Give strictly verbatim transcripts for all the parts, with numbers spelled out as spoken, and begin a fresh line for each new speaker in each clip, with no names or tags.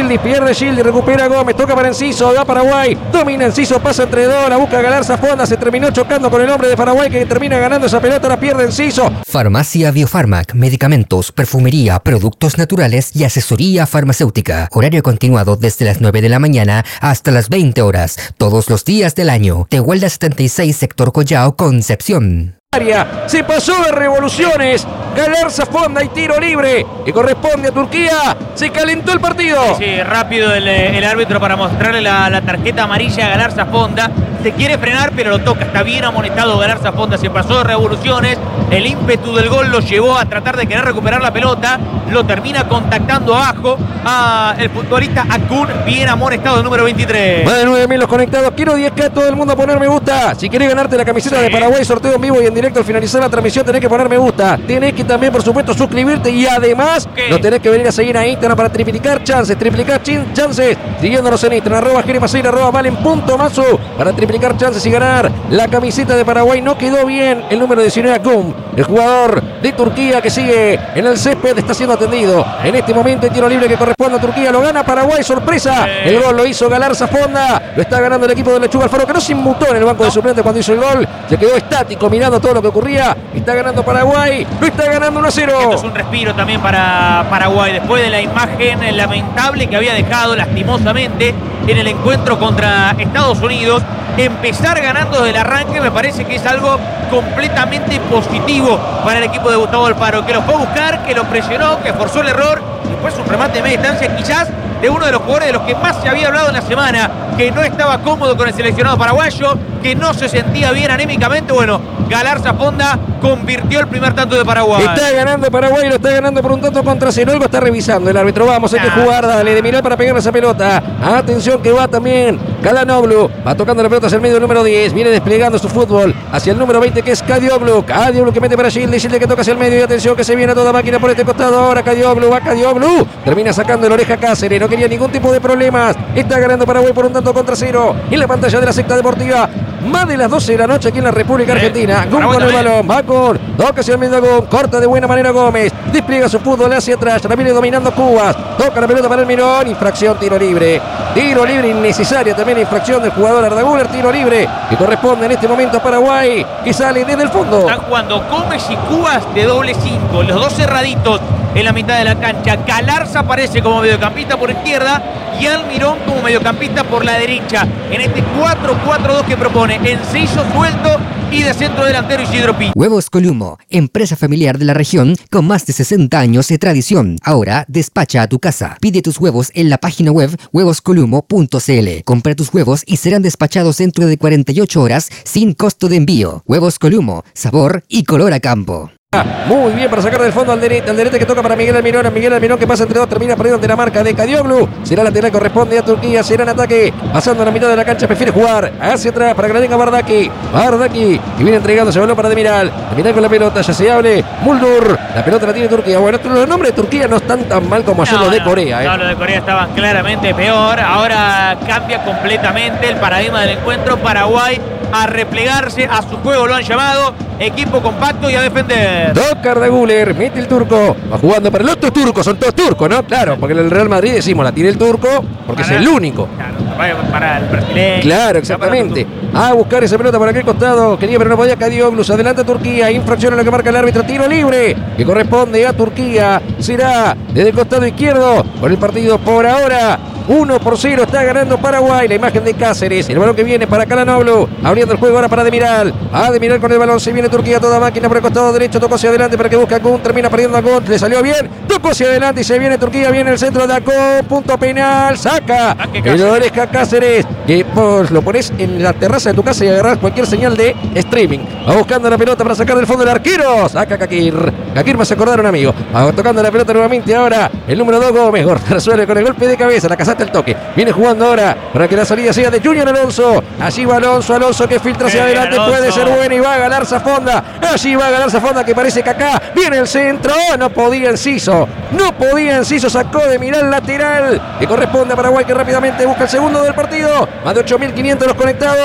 Gildi, pierde Gildi, recupera Gómez, toca para Enciso, da Paraguay, domina Enciso, pasa entre dos, la busca Galarza Fonda, se terminó chocando con el hombre de Paraguay que termina ganando esa pelota, la pierde Enciso.
Farmacia Biofarmac, medicamentos, perfumería, productos naturales y asesoría farmacéutica. Horario continuado desde las nueve de la mañana hasta las veinte horas, todos los días del año. Tehuelda setenta y seis, sector Collao, Concepción.
Se pasó de revoluciones, Galarza Fonda y tiro libre que corresponde a Turquía. Se calentó el partido.
Sí, sí, rápido el, el árbitro para mostrarle la, la tarjeta amarilla a Galarza Fonda. Se quiere frenar pero lo toca, está bien amonestado Galarza Fonda, se pasó de revoluciones. El ímpetu del gol lo llevó a tratar de querer recuperar la pelota. Lo termina contactando abajo a el futbolista Akun, bien amonestado el número veintitrés.
Más de nueve mil los conectados, quiero diez K, todo el mundo a poner me gusta. Si querés ganarte la camiseta sí. de Paraguay, sorteo en vivo y en directo al finalizar la transmisión, tenés que poner me gusta. Tenés que también, por supuesto, suscribirte y además ¿Qué? nos tenés que venir a seguir a Instagram para triplicar chances, triplicar chances, siguiéndonos en Instagram, arroba Jeremaseir, arroba Valen punto Mazo, para triplicar chances y ganar la camiseta de Paraguay. No quedó bien el número diecinueve Akun, el jugador de Turquía que sigue en el césped, está siendo atendido en este momento. El tiro libre que corresponde a Turquía, lo gana Paraguay, sorpresa. Sí. El gol lo hizo Galarza Fonda, lo está ganando el equipo de Lechuga Alfaro, que no se inmutó en el banco no. de suplentes cuando hizo el gol, se quedó estático mirando todo lo que ocurría. Está ganando Paraguay, lo está ganando uno a cero.
Esto es un respiro también para Paraguay después de la imagen lamentable que había dejado lastimosamente en el encuentro contra Estados Unidos. Empezar ganando desde el arranque me parece que es algo completamente positivo para el equipo de Gustavo Alfaro, que lo fue a buscar, que lo presionó, que forzó el error. Después un remate de media distancia quizás de uno de los jugadores de los que más se había hablado en la semana, que no estaba cómodo con el seleccionado paraguayo, que no se sentía bien anímicamente. Bueno, Galarza Fonda convirtió el primer tanto de Paraguay.
Está ganando Paraguay, lo está ganando por un tanto contra cero. Algo está revisando el árbitro. Vamos, hay que jugar, dale, de mirar para pegar esa pelota. Atención que va también Calhanoglu, va tocando la pelota hacia el medio, el número diez, viene desplegando su fútbol hacia el número veinte que es Kadioglu. Kadioglu que mete para Gildi, Gildi que toca hacia el medio y atención que se viene a toda máquina por este costado. Ahora Kadioglu, va Kadioglu, termina sacando la oreja Cáceres, no quería ningún tipo de problemas. Está ganando Paraguay por un tanto contra cero en la pantalla de la secta deportiva. Más de las doce de la noche aquí en la República Argentina. Gum con el balón, va con, toca hacia el medio Gum, corta de buena manera Gómez, despliega su fútbol hacia atrás, la viene dominando Cubas, toca la pelota para el Mirón, infracción, tiro libre, tiro libre innecesaria, también infracción del jugador Arda Güler, tiro libre que corresponde en este momento a Paraguay, que sale desde el fondo.
Están jugando Gómez y Cubas de doble cinco, los dos cerraditos en la mitad de la cancha. Galarza aparece como mediocampista por izquierda y Almirón como mediocampista por la derecha en este cuatro cuatro dos que propone Enciso suelto y de centro delantero Isidro Pi.
Huevos Columo, empresa familiar de la región con más de sesenta años de tradición. Ahora despacha a tu casa. Pide tus huevos en la página web huevos columo punto c l. Compra tus huevos y serán despachados dentro de cuarenta y ocho horas sin costo de envío. Huevos Columo, sabor y color a campo.
Muy bien para sacar del fondo al derecho, al derecho que toca para Miguel Almirón, Miguel Almirón que pasa entre dos, termina perdiendo ante la marca de Kadioglu. Será lateral, corresponde a Turquía, será en ataque, pasando a la mitad de la cancha, prefiere jugar hacia atrás para que la tenga Bardaki, Bardaki, y viene entregando ese balón para Demiral, Demiral con la pelota, ya se hable, Muldur, la pelota la tiene Turquía. Bueno, los nombres de Turquía no están tan mal como ayer no, los de
no,
Corea. ¿eh?
No, los de Corea estaban claramente peor, ahora cambia completamente el paradigma del encuentro. Paraguay a replegarse a su juego, lo han llamado, equipo compacto y a defender.
Toca Arda Güler, mete el turco, va jugando para el otro turco, son todos turcos, ¿no? Claro, porque en el Real Madrid decimos la tiene el turco porque para, es el único.
Claro, para el brasileño.
Claro, exactamente. A buscar esa pelota por aquel costado, quería pero no podía. Kadioglu, adelanta Turquía, infracción a lo que marca el árbitro, tiro libre que corresponde a Turquía, será desde el costado izquierdo por el partido por ahora. uno por cero está ganando Paraguay. La imagen de Cáceres. El balón que viene para Calhanoglu. Abriendo el juego ahora para Demiral. A Demiral con el balón. Se viene Turquía toda máquina por el costado derecho. Tocó hacia adelante para que busque a Akun. Termina perdiendo a Akun. Le salió bien. Tocó hacia adelante y se viene Turquía. Viene el centro de Akun. Punto penal. Saca. El oreja Cáceres. Que pues, lo pones en la terraza de tu casa y agarrás cualquier señal de streaming. Va buscando la pelota para sacar del fondo el arquero. Saca Kakir. Kakir me hace acordar a un amigo. Va tocando la pelota nuevamente ahora. El número dos Gómez. Gorta resuelve con el golpe de cabeza. La casaste el toque. Viene jugando ahora para que la salida sea de Junior Alonso. Allí va Alonso. Alonso que filtra hacia Bien, adelante. Alonso. Puede ser bueno y va a ganar Zafonda. Allí va a ganar Zafonda que parece que acá viene el centro. No podía Enciso. No podía Enciso. Sacó de mirar lateral. Que corresponde a Paraguay que rápidamente busca el segundo del partido. Más de ocho mil quinientos los conectados.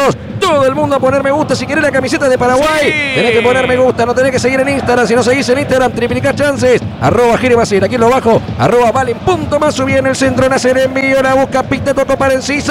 todo el mundo a poner me gusta. Si querés la camiseta de Paraguay,
Sí.
tenés que poner me gusta, no tenés que seguir en Instagram. Si no seguís en Instagram, triplicás chances. Arroba Jeremacera, aquí en lo bajo, arroba Valen punto más, subí en el centro, nace el envío, la busca Pita, tocó para Enciso.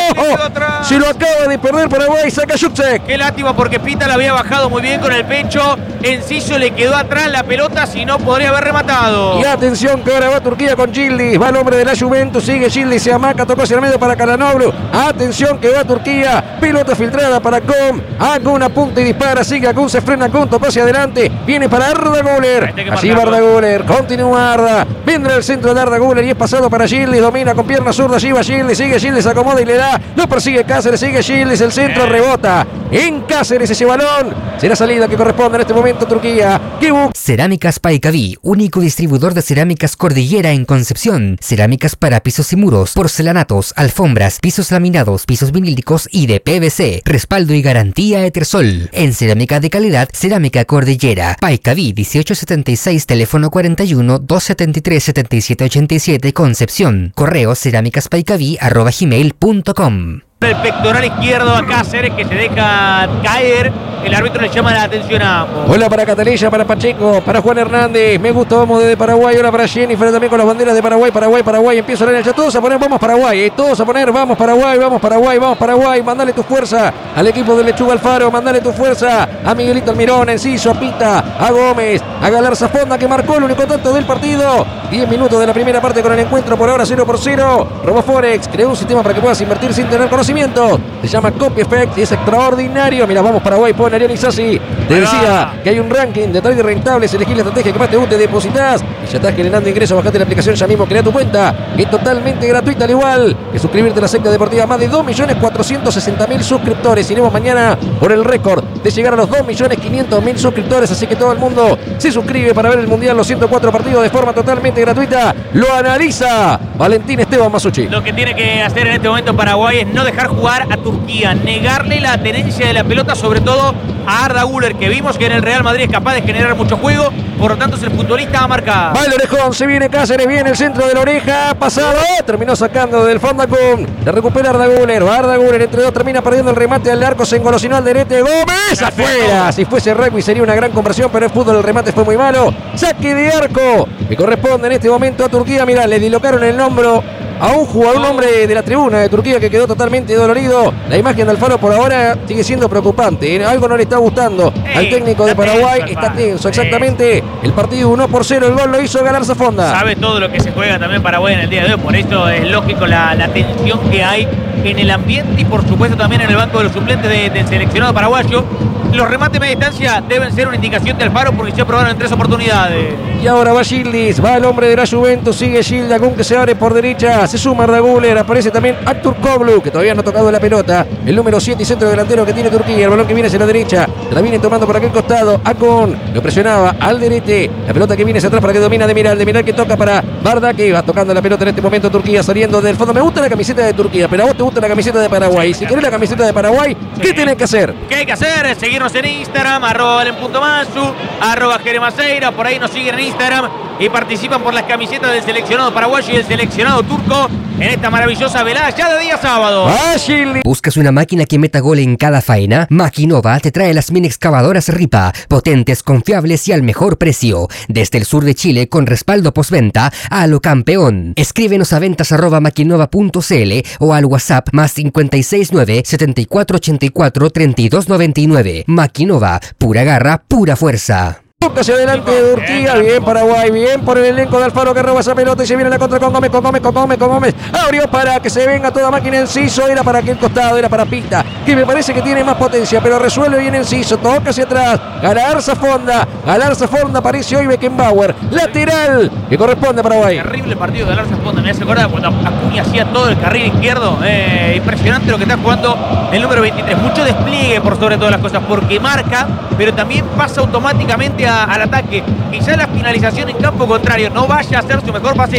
Si lo acaba de perder Paraguay, saca Juksek.
Qué lástima porque Pita la había bajado muy bien con el pecho. Enciso le quedó atrás la pelota, si no podría haber rematado.
Y atención que ahora va Turquía con Gildis, va el hombre de la Juventus, sigue Gildis, se amaca, tocó hacia el medio para Kalanoglu. Atención que va Turquía, pelota filtrada para Com. Akun apunta y dispara, sigue Akun, se frena Akun, tocó hacia adelante, viene para Arda Güler. Allí va Arda Güler, continúa Arda, vendrá el centro de Arda Güler y es pasado para Gildis, domina con pierna zurda, allí va Gildis, sigue Gildis, acomoda y le da, lo persigue Cáceres, sigue Gildis, el centro rebota en Cáceres ese balón. Será salida que corresponde en este momento Turquía.
Cerámicas Paicaví, único distribuidor de cerámicas Cordillera en Concepción. Cerámicas para pisos y muros, porcelanatos, alfombras, pisos laminados, pisos vinílicos y de P V C. Respaldo y garantía Etersol. En cerámica de calidad, Cerámica Cordillera. Paicaví dieciocho setenta y seis, teléfono cuarenta y uno, doscientos setenta y tres, setenta y siete ochenta y siete, Concepción. Correo cerámicaspaicaví arroba gmail punto com.
El pectoral izquierdo a Cáceres que se deja caer. El árbitro le llama la atención a ambos.
Hola para Catalilla, para Pacheco, para Juan Hernández. Me gusta, vamos desde Paraguay. Hola para Jennifer también con las banderas de Paraguay, Paraguay, Paraguay. Empiezo a leer el chat. Todos a poner, vamos Paraguay. Eh. Todos a poner, vamos Paraguay, vamos Paraguay, vamos Paraguay. Mandale tu fuerza al equipo de Lechuga Alfaro. Mandale tu fuerza a Miguelito Almirón, Enciso, a Pita, a Gómez, a Galarza Fonda que marcó el único tanto del partido. diez minutos de la primera parte con el encuentro por ahora cero por cero. RoboForex creó un sistema para que puedas invertir sin tener conocimiento. Se llama Copy Effect y es extraordinario. Mira, vamos Paraguay, pone Ariel Isasi. Te decía que hay un ranking de trades rentables. Elegí la estrategia que más te guste, depositas y ya estás generando ingresos. Bajate la aplicación ya mismo, crea tu cuenta. Es totalmente gratuita, al igual que suscribirte a la secta deportiva. Más de dos millones cuatrocientos sesenta mil suscriptores. Iremos mañana por el récord de llegar a los dos millones quinientos mil suscriptores. Así que todo el mundo se suscribe para ver el Mundial, los ciento cuatro partidos de forma totalmente gratuita. Lo analiza Valentín Esteban Masucci.
Lo que tiene que hacer en este momento Paraguay es no dejar jugar a Turquía, negarle la tenencia de la pelota, sobre todo a Arda Güler, que vimos que en el Real Madrid es capaz de generar mucho juego, por lo tanto es el futbolista a marcar.
Va el orejón, se viene Cáceres, viene el centro de la oreja, pasado, terminó sacando del fondo con, le recupera Arda Güler, va Arda Güler entre dos, termina perdiendo el remate al arco, se engolosinó al derete, Gómez, afuera, si fuese rugby sería una gran conversión, pero el fútbol el remate fue muy malo, saque de arco, que corresponde en este momento a Turquía, mirá, le dislocaron el hombro a un jugador, un hombre de la tribuna de Turquía que quedó totalmente dolorido. La imagen de Alfaro por ahora sigue siendo preocupante. Algo no le está gustando al técnico de Paraguay. Está tenso, exactamente. El partido uno por cero, el gol lo hizo Galarza Fonda.
Sabe todo lo que se juega también Paraguay en el día de hoy, por eso es lógico la, la tensión que hay en el ambiente y por supuesto también en el banco de los suplentes de, del seleccionado paraguayo. Los remates de media distancia deben ser una indicación de Alfaro porque se aprobaron en tres oportunidades.
Y ahora va Gildis, va el hombre de la Juventus, sigue Gilda, Akun que se abre por derecha, se suma Arda Güler, aparece también Artur Koglu, que todavía no ha tocado la pelota, el número siete y centro delantero que tiene Turquía, el balón que viene hacia la derecha, la viene tomando por aquel costado, Akun, lo presionaba al derete, la pelota que viene hacia atrás para que domina Demiral, Demiral que toca para Barda, que va tocando la pelota en este momento Turquía, saliendo del fondo. Me gusta la camiseta de Turquía, pero a vos te gusta la camiseta de Paraguay. Si querés la camiseta de Paraguay, ¿qué tenés que hacer?
¿Qué hay que hacer? Seguirnos en Instagram, arroba valen.masu, arroba jeremaceira, por ahí nos siguen en Instagram y participan por las camisetas del seleccionado paraguayo y del seleccionado turco en esta maravillosa velada ya de día sábado.
Fácil.
¿Buscas una máquina que meta gol en cada faena? Maquinova te trae las mini excavadoras Ripa, potentes, confiables y al mejor precio. Desde el sur de Chile con respaldo postventa a lo campeón. Escríbenos a ventas arroba maquinova punto cl o al WhatsApp más cinco seis nueve, siete cuatro ocho cuatro, tres dos nueve nueve. Maquinova, pura garra, pura fuerza.
Hacia adelante de Turquía, bien Paraguay, bien por el elenco de Alfaro que roba esa pelota y se viene la contra con Gómez, con Gómez, con Gómez, con Gómez. Abrió para que se venga toda máquina Enciso, era para aquel costado, era para Pita, que me parece que tiene más potencia, pero resuelve bien Enciso, toca hacia atrás, Galarza Fonda, Galarza Fonda, aparece hoy Beckenbauer, lateral, que corresponde a Paraguay.
Terrible partido de Galarza Fonda, me hace acordar cuando Acuña hacía todo el carril izquierdo, eh, impresionante lo que está jugando el número veintitrés, mucho despliegue por sobre todas las cosas, porque marca, pero también pasa automáticamente a al ataque, quizá la finalización en campo contrario no vaya a ser su mejor faceta,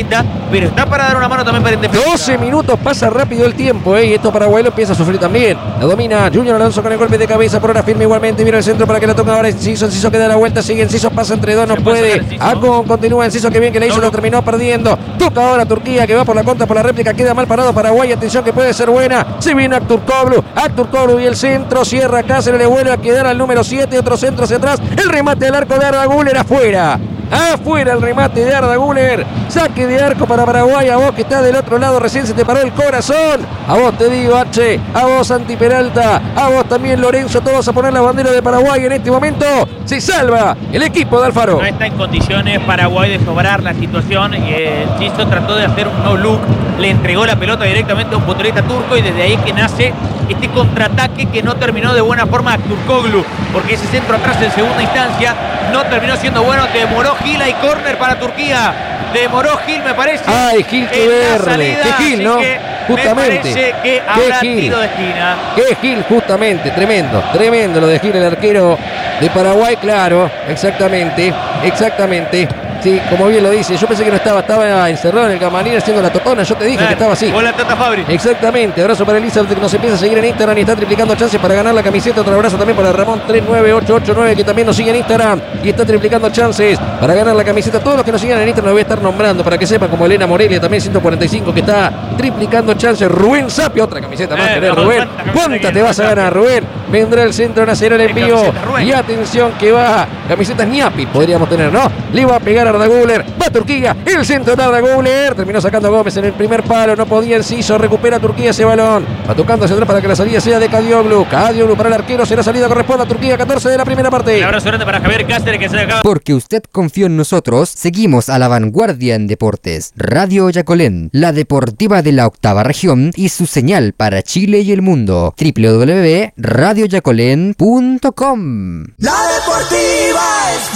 pero está para dar una mano también para Independiente.
doce minutos, pasa rápido el tiempo, ¿eh? Y esto Paraguay lo empieza a sufrir también. La domina Junior Alonso con el golpe de cabeza, por ahora firme igualmente, viene el centro para que la toque ahora Enciso, Enciso que da la vuelta, sigue Enciso, pasa entre dos, no puede. Acon continúa Enciso, que bien que le hizo, lo terminó perdiendo. Toca ahora Turquía, que va por la contra, por la réplica, queda mal parado Paraguay, atención que puede ser buena. Se viene Akturkoglu, Akturkoglu y el centro, cierra Cáceres, le vuelve a quedar al número siete, otro centro hacia atrás, el remate del arco de Arda Güler afuera. Afuera el remate de Arda Güler. Saque de arco para Paraguay. A vos que estás del otro lado, recién se te paró el corazón. A vos te digo, H. A vos, Santi Peralta. A vos también, Lorenzo. Todos a poner la bandera de Paraguay en este momento. Se salva el equipo de Alfaro.
No está en condiciones Paraguay de sobrar la situación. Y el Chiso trató de hacer un no look. Le entregó la pelota directamente a un futbolista turco. Y desde ahí que nace este contraataque que no terminó de buena forma a Akturkoglu. Porque ese centro atrás en segunda instancia no terminó siendo bueno. Demoró Gil y córner para Turquía. Demoró Gil, me parece.
Ay, Gil, qué verde. Qué Gil, ¿no? Justamente.
Me parece que habrá tiro de esquina.
Qué Gil, justamente. Tremendo. Tremendo lo de Gil, el arquero de Paraguay. Claro, exactamente. Exactamente. Sí, como bien lo dice, yo pensé que no estaba, estaba encerrado en el camarín haciendo la totona, yo te dije claro, que estaba así.
Hola, Tata Fabri.
Exactamente, abrazo para Elizabeth que nos empieza a seguir en Instagram y está triplicando chances para ganar la camiseta. Otro abrazo también para Ramón tres nueve ocho ocho nueve que también nos sigue en Instagram y está triplicando chances para ganar la camiseta. Todos los que nos sigan en Instagram los voy a estar nombrando para que sepan, como Elena Morelia también ciento cuarenta y cinco que está triplicando chances. Rubén Sapio, otra camiseta más, eh, no, Rubén. ¿Cuántas te vas a ganar, Rubén? Vendrá el centro nacional en vivo y atención que va, camisetas Ñapi podríamos tener, ¿no? Le va a pegar a Arda Güler, va Turquía, el centro de Arda Güler, terminó sacando a Gómez en el primer palo, no podía Enciso, recupera Turquía ese balón, va tocando hacia atrás para que la salida sea de Kadioglu, Kadioglu para el arquero, será salida, corresponde a Turquía, catorce de la primera parte.
Un abrazo grande para Javier Cáceres que se acaba.
Porque usted confió en nosotros, seguimos a la vanguardia en deportes. Radio Yacolén, la deportiva de la octava región y su señal para Chile y el mundo. doble u doble u doble u punto radio yacolén punto com.
La deportiva es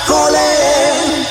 Yacolén.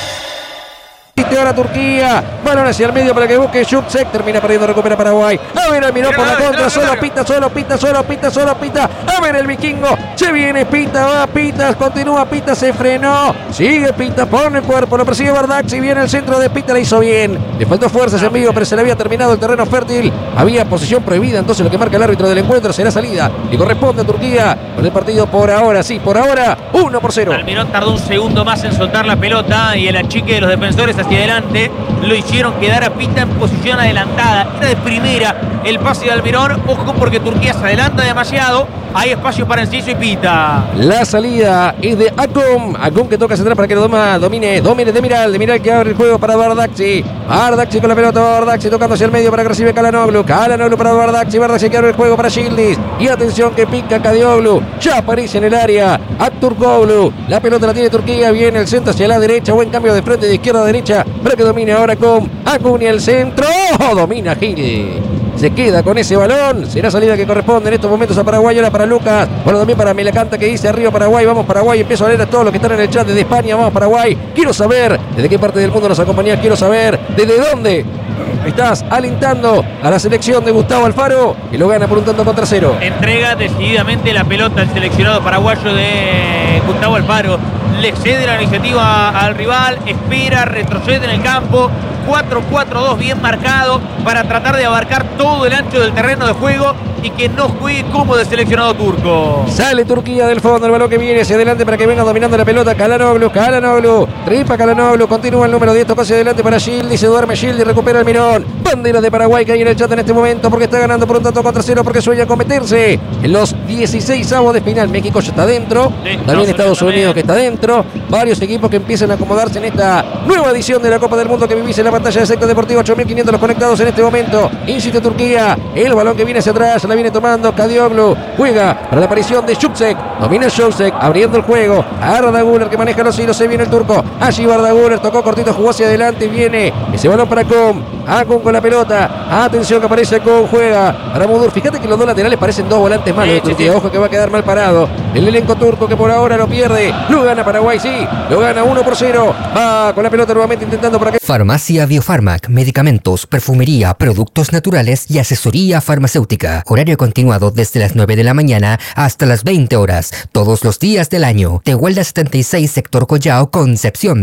Ahora Turquía, balón hacia el medio para que busque Shukcek, termina perdiendo, recupera Paraguay. A ver, miró por la contra, solo pita, solo pita, solo pita, solo pita. A ver el vikingo, se viene Pita, va Pita, continúa Pita, se frenó, sigue Pita, pone el cuerpo, lo persigue Bardax y viene el centro de Pita, le hizo bien. Le faltó fuerzas en vivo, pero se le había terminado el terreno fértil. Había posición prohibida, entonces lo que marca el árbitro del encuentro será salida. Y corresponde a Turquía con el partido por ahora, sí, por ahora, uno por cero.
Almirón tardó un segundo más en soltar la pelota y el achique de los defensores hacia adelante lo hicieron quedar a Pita en posición adelantada. Era de primera el pase de Almirón. Ojo porque Turquía se adelanta demasiado. Hay espacio para Enciso y Pita.
La salida es de Acom. Acom que toca hacia atrás para que lo doma, domine. Domine de Miral. De Miral que abre el juego para Bardaxi. Bardaxi con la pelota. Bardaxi tocando hacia el medio para que recibe Kalanoglu. Kalanoglu para Bardaxi. Bardaxi que abre el juego para Gildis. Y atención que pica Kadioglu. Ya aparece en el área. Akturkoglu. La pelota la tiene Turquía. Viene el centro hacia la derecha. Buen cambio de frente de izquierda a derecha. Para que domine ahora con Acom y el centro. ¡Oh! Domina Gil. Se queda con ese balón. Será salida que corresponde en estos momentos a Paraguay. Ahora para Lucas. Bueno, también para Melacanta que dice arriba Paraguay. Vamos Paraguay. Empiezo a leer a todos los que están en el chat desde España. Vamos Paraguay. Quiero saber desde qué parte del mundo nos acompañás. Quiero saber desde dónde estás alentando a la selección de Gustavo Alfaro, que lo gana por un tanto contra cero.
Entrega decididamente la pelota al seleccionado paraguayo de Gustavo Alfaro. Le cede la iniciativa al rival. Espera, retrocede en el campo. cuatro cuatro dos bien marcado para tratar de abarcar todo el ancho del terreno de juego y que no juegue como de seleccionado turco.
Sale Turquía del fondo, el balón que viene hacia adelante para que venga dominando la pelota Kalanoglu, Kalanoglu, tripa Kalanoglu, continúa el número diez, toca hacia adelante para Gildi, se duerme Gildi, recupera el Mirón. Bandera de Paraguay que hay en el chat en este momento porque está ganando por un tanto contra cero porque sueña con meterse en los dieciséis avos de final. México ya está dentro, sí, también Estados Unidos también. Que está dentro, varios equipos que empiezan a acomodarse en esta nueva edición de la Copa del Mundo que vivís en la pantalla de Sector Deportivo. Ocho mil quinientos los conectados en este momento. Insiste Turquía, el balón que viene hacia atrás, la viene tomando Kadioglu, juega para la aparición de Shukcek, domina Shukcek, abriendo el juego, Arda Güler que maneja los hilos, se viene el turco, allí Arda Güler, tocó cortito, jugó hacia adelante, viene ese balón para Com, Acom con la pelota, atención que aparece Com, juega para Mudur, fíjate que los dos laterales parecen dos volantes malos de Turquía, ojo que va a quedar mal parado, el elenco turco que por ahora lo pierde, lo gana Paraguay, sí, lo gana uno por cero, va con la pelota nuevamente intentando para que...
Farmacia Biofarmac, medicamentos, perfumería, productos naturales y asesoría farmacéutica. Horario continuado desde las nueve de la mañana hasta las veinte horas, todos los días del año. Tehuelda setenta y seis, Sector Collao, Concepción.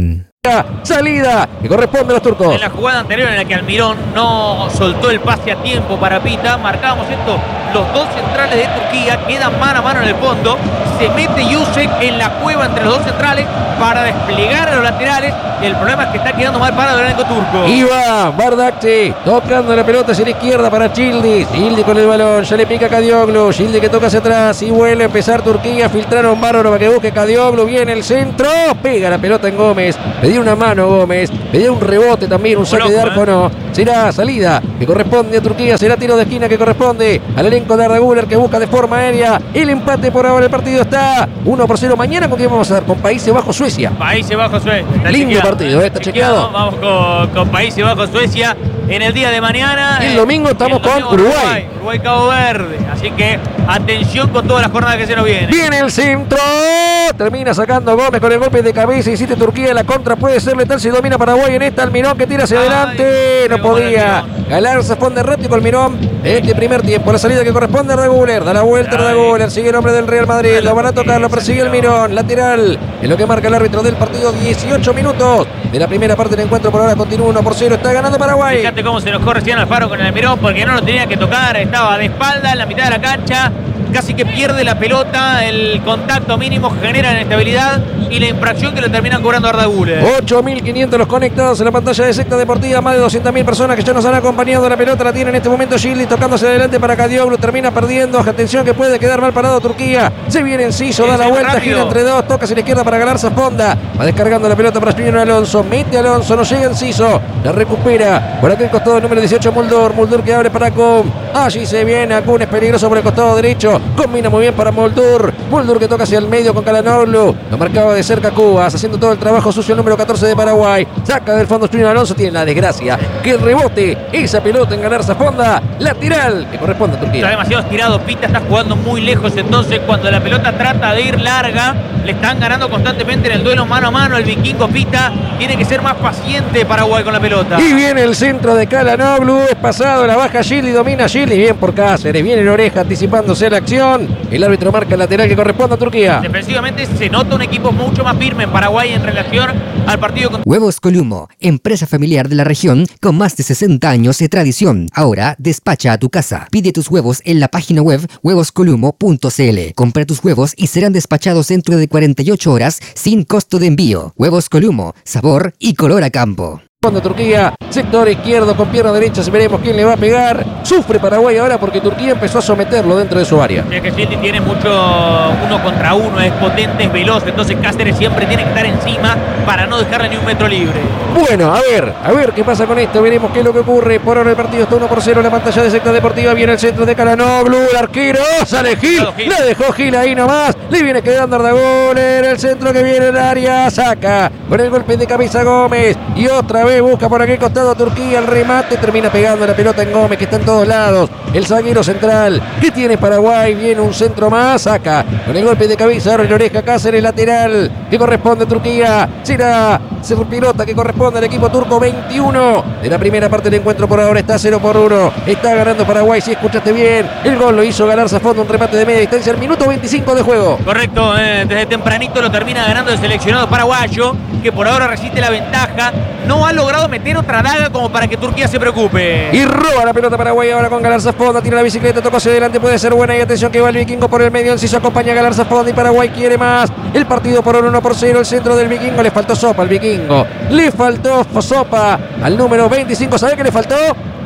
Salida que corresponde a los turcos.
En la jugada anterior en la que Almirón no soltó el pase a tiempo para Pita, marcábamos esto, los dos centrales de Turquía quedan mano a mano en el fondo, se mete Yusek en la cueva entre los dos centrales para desplegar a los laterales, y el problema es que está quedando mal parado el elenco turco.
Iba Bardakci tocando la pelota hacia la izquierda para Yildiz. Yildiz con el balón, ya le pica Kadioglu. Yildiz que toca hacia atrás y vuelve a empezar Turquía. Filtraron bárbaro para que busque Kadioglu. Viene el centro, pega la pelota en Gómez. Pedía una mano Gómez, pedía un rebote también, un saque de arco, no. Será salida que corresponde a Turquía, será tiro de esquina que corresponde al elenco de Arda Güler, que busca de forma aérea el empate. Por ahora el partido está uno por cero. Mañana con quién vamos a dar, con Países Bajos Suecia.
Países Bajos Suecia. Está
lindo
chequeado,
partido, está, está chequeado. chequeado.
Vamos con, con Países Bajos Suecia en el día de mañana.
Y el domingo estamos el domingo con Uruguay.
Uruguay. Uruguay Cabo Verde. Así que atención con todas las jornadas que se nos vienen.
Viene el centro. Termina sacando Gómez con el golpe de cabeza. Insiste Turquía, la contra puede ser letal si domina Paraguay en esta. Almirón que tira hacia Ay, adelante. No podía. Galarza responde rápido Almirón en este primer tiempo. La salida que corresponde a Arda Güler. Da la vuelta a Arda Güler. Sigue el hombre del Real Madrid. Lo van a tocar, lo persigue Almirón. Lateral. Es lo que marca el árbitro del partido. dieciocho minutos de la primera parte del encuentro. Por ahora continúa uno por cero. Está ganando Paraguay.
Fíjate cómo se nos corre recién Alfaro con el Almirón porque no lo tenía que tocar. Estaba de espalda en la mitad de la cancha. Casi que pierde la pelota, el contacto mínimo genera inestabilidad y la infracción que le terminan cobrando a Arda Güler.
ocho mil quinientos los conectados en la pantalla de Secta Deportiva, más de doscientas mil personas que ya nos han acompañado. La pelota la tiene en este momento Yildiz tocándose adelante para Kadioglu, termina perdiendo. Atención que puede quedar mal parado Turquía. Se viene Enciso, da la vuelta, rápido. Gira entre dos, toca hacia la izquierda para Galarza Fonda. Va descargando la pelota para Junior Alonso, mete Alonso, no llega Enciso, la recupera por aquel costado número dieciocho Muldur. Muldur que abre para Kun. Allí se viene Kun, es peligroso por el costado derecho. Combina muy bien para Muldur. Muldur que toca hacia el medio con Calhanoglu. Lo marcaba de cerca Cubas, haciendo todo el trabajo sucio el número catorce de Paraguay. Saca del fondo Junior Alonso, tiene la desgracia que el rebote esa pelota en Galarza Fonda. Lateral que corresponde a Turquía.
Está demasiado estirado, Pita está jugando muy lejos, entonces cuando la pelota trata de ir larga, le están ganando constantemente en el duelo mano a mano. El vikingo Pita tiene que ser más paciente Paraguay con la pelota.
Y viene el centro de Calhanoglu, es pasado, la baja Yildiz, domina Yildiz, bien por Cáceres, viene en Oreja anticipándose la acción. El árbitro marca el lateral que corresponde a Turquía.
Defensivamente se nota un equipo mucho más firme en Paraguay en relación al partido con...
Huevos Columo, empresa familiar de la región con más de sesenta años de tradición. Ahora despacha a tu casa. Pide tus huevos en la página web huevos columo punto c l. Compra tus huevos y serán despachados dentro de cuarenta y ocho horas sin costo de envío. Huevos Columo, sabor y color a campo.
Cuando Turquía, sector izquierdo con pierna derecha, veremos quién le va a pegar. Sufre Paraguay ahora porque Turquía empezó a someterlo dentro de su área.
Es que Yildiz tiene mucho uno contra uno, es potente, es veloz, entonces Cáceres siempre tiene que estar encima para no dejarle ni un metro libre.
Bueno, a ver, a ver qué pasa con esto, veremos qué es lo que ocurre. Por ahora el partido está uno por cero en la pantalla de Secta Deportiva. Viene el centro de Calhanoglu, el arquero, sale Gil, Gil. La dejó Gil ahí nomás. Le viene quedando Arda Güler, el centro que viene en el área, saca con el golpe de cabeza Gómez y otra vez busca por aquel costado Turquía el remate, termina pegando la pelota en Gómez que está en todos lados. El zaguero central que tiene Paraguay, viene un centro más, saca con el golpe de cabeza, ahora en oreja Cáceres, lateral que corresponde a Turquía. Será pelota que corresponde al equipo turco. Veintiuno de la primera parte del encuentro, por ahora está cero por uno. Está ganando Paraguay, si escuchaste bien. El gol lo hizo Galarza Fonda, un remate de media distancia al minuto veinticinco de juego.
Correcto, eh, desde tempranito lo termina ganando el seleccionado paraguayo, que por ahora resiste la ventaja. No ha logrado meter otra daga como para que Turquía se preocupe.
Y roba la pelota Paraguay ahora con Galarza Fonda. Tira la bicicleta, tocó hacia adelante, puede ser buena. Y atención que va el vikingo por el medio. Enciso acompaña a Galarza Fonda y Paraguay quiere más. El partido por uno por cero. El centro del vikingo. Le faltó sopa al vikingo. Le faltó sopa al número veinticinco. ¿Sabe qué le faltó?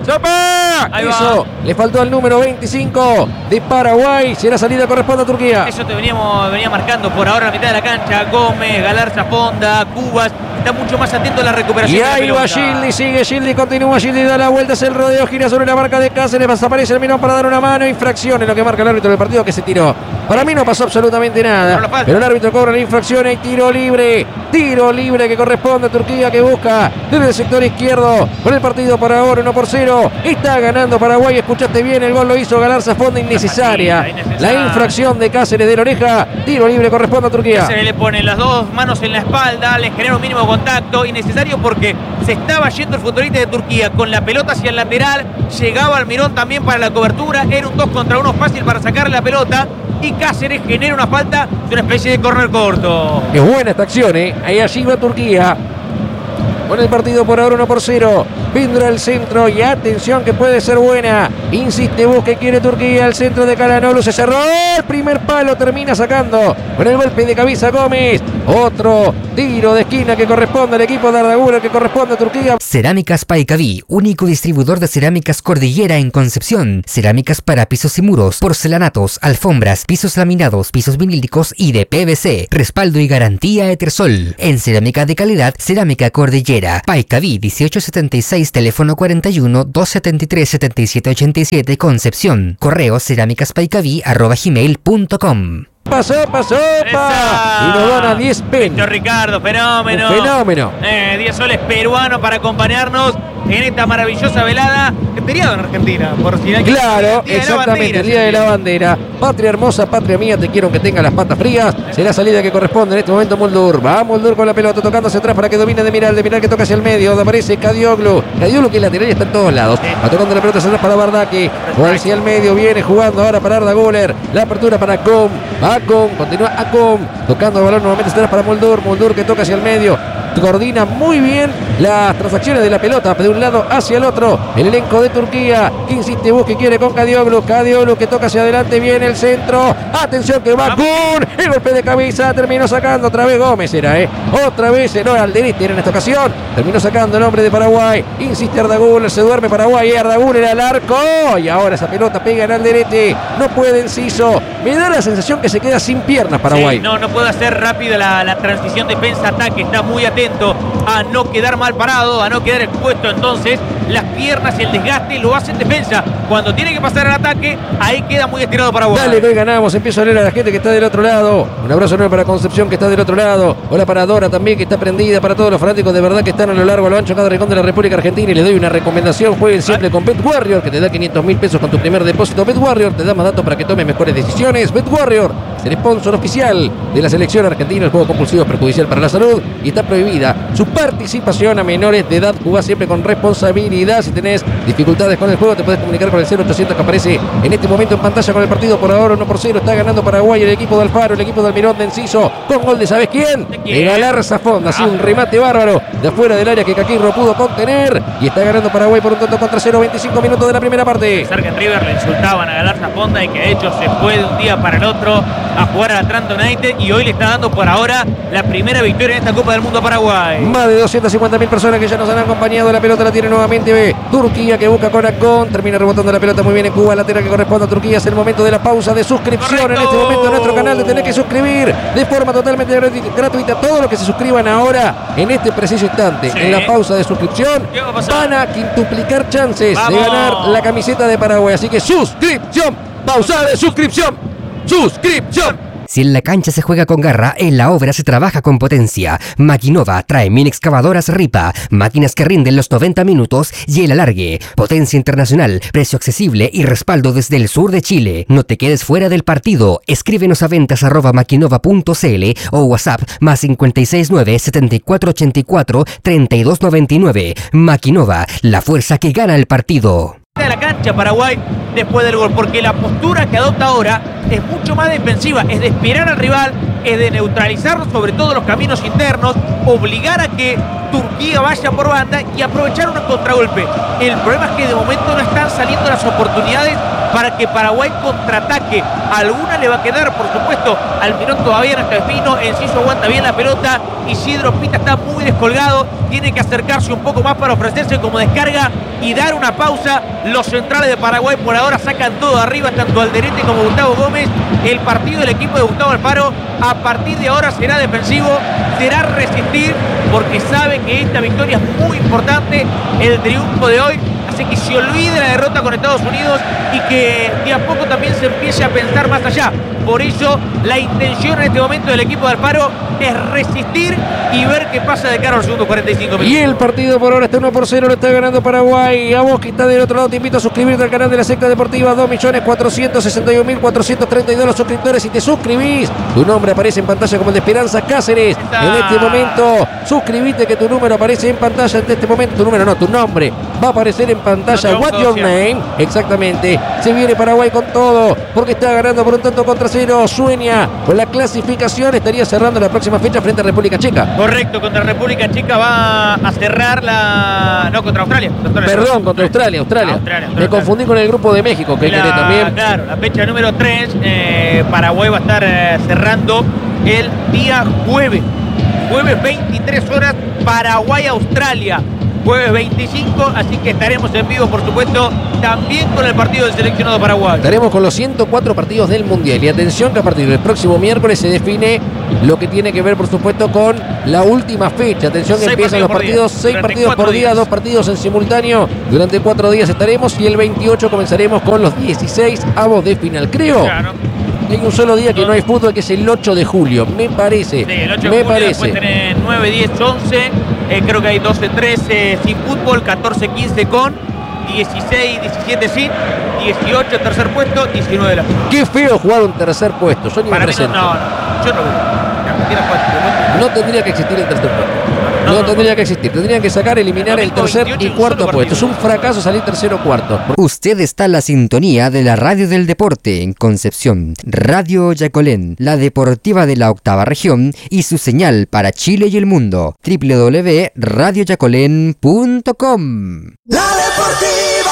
¡Sopa! Eso, le faltó al número veinticinco de Paraguay. Si la salida corresponde a Turquía.
Eso te veníamos, venía marcando por ahora a la mitad de la cancha. Gómez, Galarza Fonda, Cubas. Está mucho más atento a la recuperación.
Y ahí va Yildiz, sigue Yildiz, continúa Yildiz, da la vuelta, hace el rodeo, gira sobre la marca de Cáceres, desaparece el Mirón para dar una mano. Infracción en lo que marca el árbitro del partido, que se tiró. Para mí no pasó absolutamente nada, pero el árbitro cobra la infracción y tiro libre. Tiro libre que corresponde a Turquía, que busca desde el sector izquierdo con el partido por ahora uno por cero. Está ganando Paraguay, escuchaste bien, el gol lo hizo Galarza Fonda, innecesaria. La infracción de Cáceres de la oreja, tiro libre corresponde a Turquía.
Cáceres le pone las dos manos en la espalda, le genera un mínimo contacto, innecesario porque se estaba yendo el futbolista de Turquía con la pelota hacia el lateral, llegaba Almirón también para la cobertura, era un dos contra uno fácil para sacarle la pelota y Cáceres genera una falta de una especie de córner corto.
Es buena esta acción, ¿eh? Ahí allí va Turquía. con el partido por ahora uno por cero. Vendrá el centro y atención que puede ser buena. Insiste, busca y quiere Turquía. El centro de Calhanoglu se cerró. El primer palo termina sacando con el golpe de cabeza Gómez. Otro tiro de esquina que corresponde al equipo de Arda Güler, que corresponde a Turquía.
Cerámicas Paicaví, único distribuidor de cerámicas Cordillera en Concepción. Cerámicas para pisos y muros, porcelanatos, alfombras, pisos laminados, pisos vinílicos y de P V C. Respaldo y garantía Etersol. En cerámica de calidad, Cerámica Cordillera. Paicaví dieciocho setenta y seis, teléfono cuarenta y uno, doscientos setenta y tres, setenta y siete ochenta y siete, Concepción. Correo cerámicaspaicaví arroba gmail punto com.
Pasó, pasó, pa. Y nos dona diez pen.
Víctor Ricardo, fenómeno.
Un fenómeno.
Eh, diez soles peruanos para acompañarnos en esta maravillosa velada. Es feriado en Argentina, por si no hay que-
Claro,
Día de la
exactamente,
bandera,
el día de la bandera. Patria hermosa, patria mía, te quiero que tenga las patas frías. Será salida que corresponde en este momento Muldur. Va Muldur con la pelota, tocando hacia atrás para que domine de Miral. De Miral que toca hacia el medio. Aparece Cadioglu. Cadioglu que es lateral y está en todos lados.
Sí.
Va tocando la pelota hacia atrás para Bardaki. Juega hacia el medio, viene jugando ahora para Arda Güler. La apertura para Com. Acom, continúa Acom. Tocando el balón nuevamente hacia atrás para Muldur. Muldur que toca hacia el medio. Coordina muy bien las transacciones de la pelota de un lado hacia el otro. El elenco de Turquía que insiste, busca y quiere con Cadioglu. Cadioglu que toca hacia adelante, viene el centro. Atención que va Kun. El golpe de cabeza terminó sacando otra vez Gómez. Era, ¿eh? Otra vez, no, Alderete era en esta ocasión. Terminó sacando el hombre de Paraguay. Insiste Arda Güler, se duerme Paraguay. Arda Güler al arco. Y ahora esa pelota pega en Alderete. No puede Enciso. Me da la sensación que se queda sin piernas Paraguay.
Sí, no, no puede hacer rápida la, la transición defensa-ataque. Está muy atento a no quedar mal parado, a no quedar expuesto. Entonces las piernas y el desgaste lo hacen defensa. Cuando tiene que pasar al ataque, ahí queda muy estirado Paraguay.
Dale, que hoy ganamos. Empiezo a leer a la gente que está del otro lado. Un abrazo enorme para Concepción que está del otro lado. Hola para Dora también que está prendida. Para todos los fanáticos de verdad que están a lo largo, a lo ancho, cada rincón de la República Argentina. Y les doy una recomendación. Jueguen siempre con Bet Warrior, que te da quinientos mil pesos con tu primer depósito. Bet Warrior te da más datos para que tomes mejores decisiones. Bet Warrior es el sponsor oficial de la selección argentina. El juego compulsivo es perjudicial para la salud y está prohibida su participación a menores de edad. Jugá siempre con responsabilidad. Si tenés dificultades con el juego, te puedes comunicar con el cero ochocientos que aparece en este momento en pantalla con el partido. Por ahora uno por cero está ganando Paraguay, el equipo de Alfaro, el equipo de Almirón de Enciso, con gol de ¿sabes quién?
¿De quién?
De Galarza Fonda. Ha sido un remate bárbaro de afuera del área que Caquirro pudo contener y está ganando Paraguay por un tanto contra cero. veinticinco minutos de la primera parte.
Pensar que en River le insultaban a Galarza Fonda y que de hecho se fue de un día para el otro a jugar a Atlanta United y hoy le está dando por ahora la primera victoria en esta Copa del Mundo a Paraguay.
Más de doscientas cincuenta mil personas que ya nos han acompañado. La pelota la tiene nuevamente B. Turquía que busca con Acon. Termina rebotando la pelota muy bien en Cuba. Lateral que corresponde a Turquía. Es el momento de la pausa de suscripción.
Correcto.
En este momento en nuestro canal de tener que suscribir de forma totalmente gratuita. Todos los que se suscriban ahora en este preciso instante
Sí.
en la pausa de suscripción
¿Qué va a pasar?
van a quintuplicar chances
Vamos.
de ganar la camiseta de Paraguay. Así que suscripción. Pausa de suscripción. Suscripción.
Si en la cancha se juega con garra, en la obra se trabaja con potencia. Maquinova trae mini excavadoras Ripa, máquinas que rinden los noventa minutos y el alargue. Potencia internacional, precio accesible y respaldo desde el sur de Chile. No te quedes fuera del partido. Escríbenos a ventas arroba maquinova punto cl o WhatsApp más cinco seis nueve, setenta y cuatro ochenta y cuatro, treinta y dos noventa y nueve. Maquinova, la fuerza que gana el partido.
De la cancha Paraguay después del gol, porque la postura que adopta ahora es mucho más defensiva, es de esperar al rival, es de neutralizarlo sobre todo los caminos internos, obligar a que Turquía vaya por banda y aprovechar un contragolpe. El problema es que de momento no están saliendo las oportunidades para que Paraguay contraataque. Alguna le va a quedar, por supuesto. Almirón todavía no está fino, Enciso aguanta bien la pelota, Isidro Pita está muy descolgado, tiene que acercarse un poco más para ofrecerse como descarga y dar una pausa. Los centrales de Paraguay por ahora sacan todo arriba, tanto Alderete como Gustavo Gómez. El partido del equipo de Gustavo Alfaro a partir de ahora será defensivo, será resistir, porque sabe que esta victoria es muy importante, el triunfo de hoy hace que se olvide la derrota con Estados Unidos y que de a poco también se empiece a pensar más allá. Por eso la intención en este momento del equipo de Alfaro es resistir y ver qué pasa de cara a los segundos cuarenta y cinco minutos.
Y el partido por ahora está uno por cero, lo está ganando Paraguay. A vos que está del otro lado te invito a suscribirte al canal de la Secta Deportiva. dos millones cuatrocientos sesenta y un mil cuatrocientos treinta y dos los suscriptores. Si te suscribís, tu nombre aparece en pantalla como el de Esperanza Cáceres. En este momento, suscribite que tu número aparece en pantalla. En este momento, tu número no, tu nombre va a aparecer en pantalla.
No, no,
What
no,
your
sí.
name? Exactamente. Se viene Paraguay con todo porque está ganando por un tanto contra cero. Sueña con la clasificación. Estaría cerrando la próxima fecha frente a República Checa.
Correcto, contra República Checa va a cerrar la... No, contra Australia. Contra Australia.
Perdón, contra Australia, Australia.
Australia,
Me
Australia.
confundí con el grupo de México, que
La-
quiere también.
Claro, la fecha número tres, eh, Paraguay va a estar eh, cerrando el día jueves. Jueves veintitrés horas, Paraguay-Australia. Jueves veinticinco, así que estaremos en vivo, por supuesto, también con el partido del seleccionado paraguayo.
Estaremos con los ciento cuatro partidos del Mundial. Y atención que a partir del próximo miércoles se define lo que tiene que ver, por supuesto, con la última fecha. Atención que
Seis
empiezan los
partidos por
partidos,
día.
seis
Durante
partidos por
cuatro
día,
días.
dos partidos en simultáneo. Durante cuatro días estaremos y el veintiocho comenzaremos con los dieciséis avos de final. Creo
Claro.
que hay un solo día que no hay fútbol, que es el ocho de julio. Me parece.
Sí, el ocho de
me
julio,
parece.
después tenés nueve, diez, once, eh, creo que hay doce, trece sin fútbol, catorce, quince con, dieciséis, diecisiete sin, dieciocho tercer puesto, diecinueve la final.
Qué feo jugar un tercer puesto. Yo ni me
Para mí no,
presento.
no, no, yo no veo. Argentina juega este puesto.
No tendría que existir el tercer puesto.
No,
No,
no,
tendría que existir. Tendrían que sacar, eliminar el tercer y cuarto puesto. Es un fracaso salir tercero o cuarto.
Usted está en la sintonía de la Radio del Deporte en Concepción, Radio Yacolén, la deportiva de la octava región y su señal para Chile y el mundo, doble u doble u doble u punto radio yacolén punto com.
La Deportiva.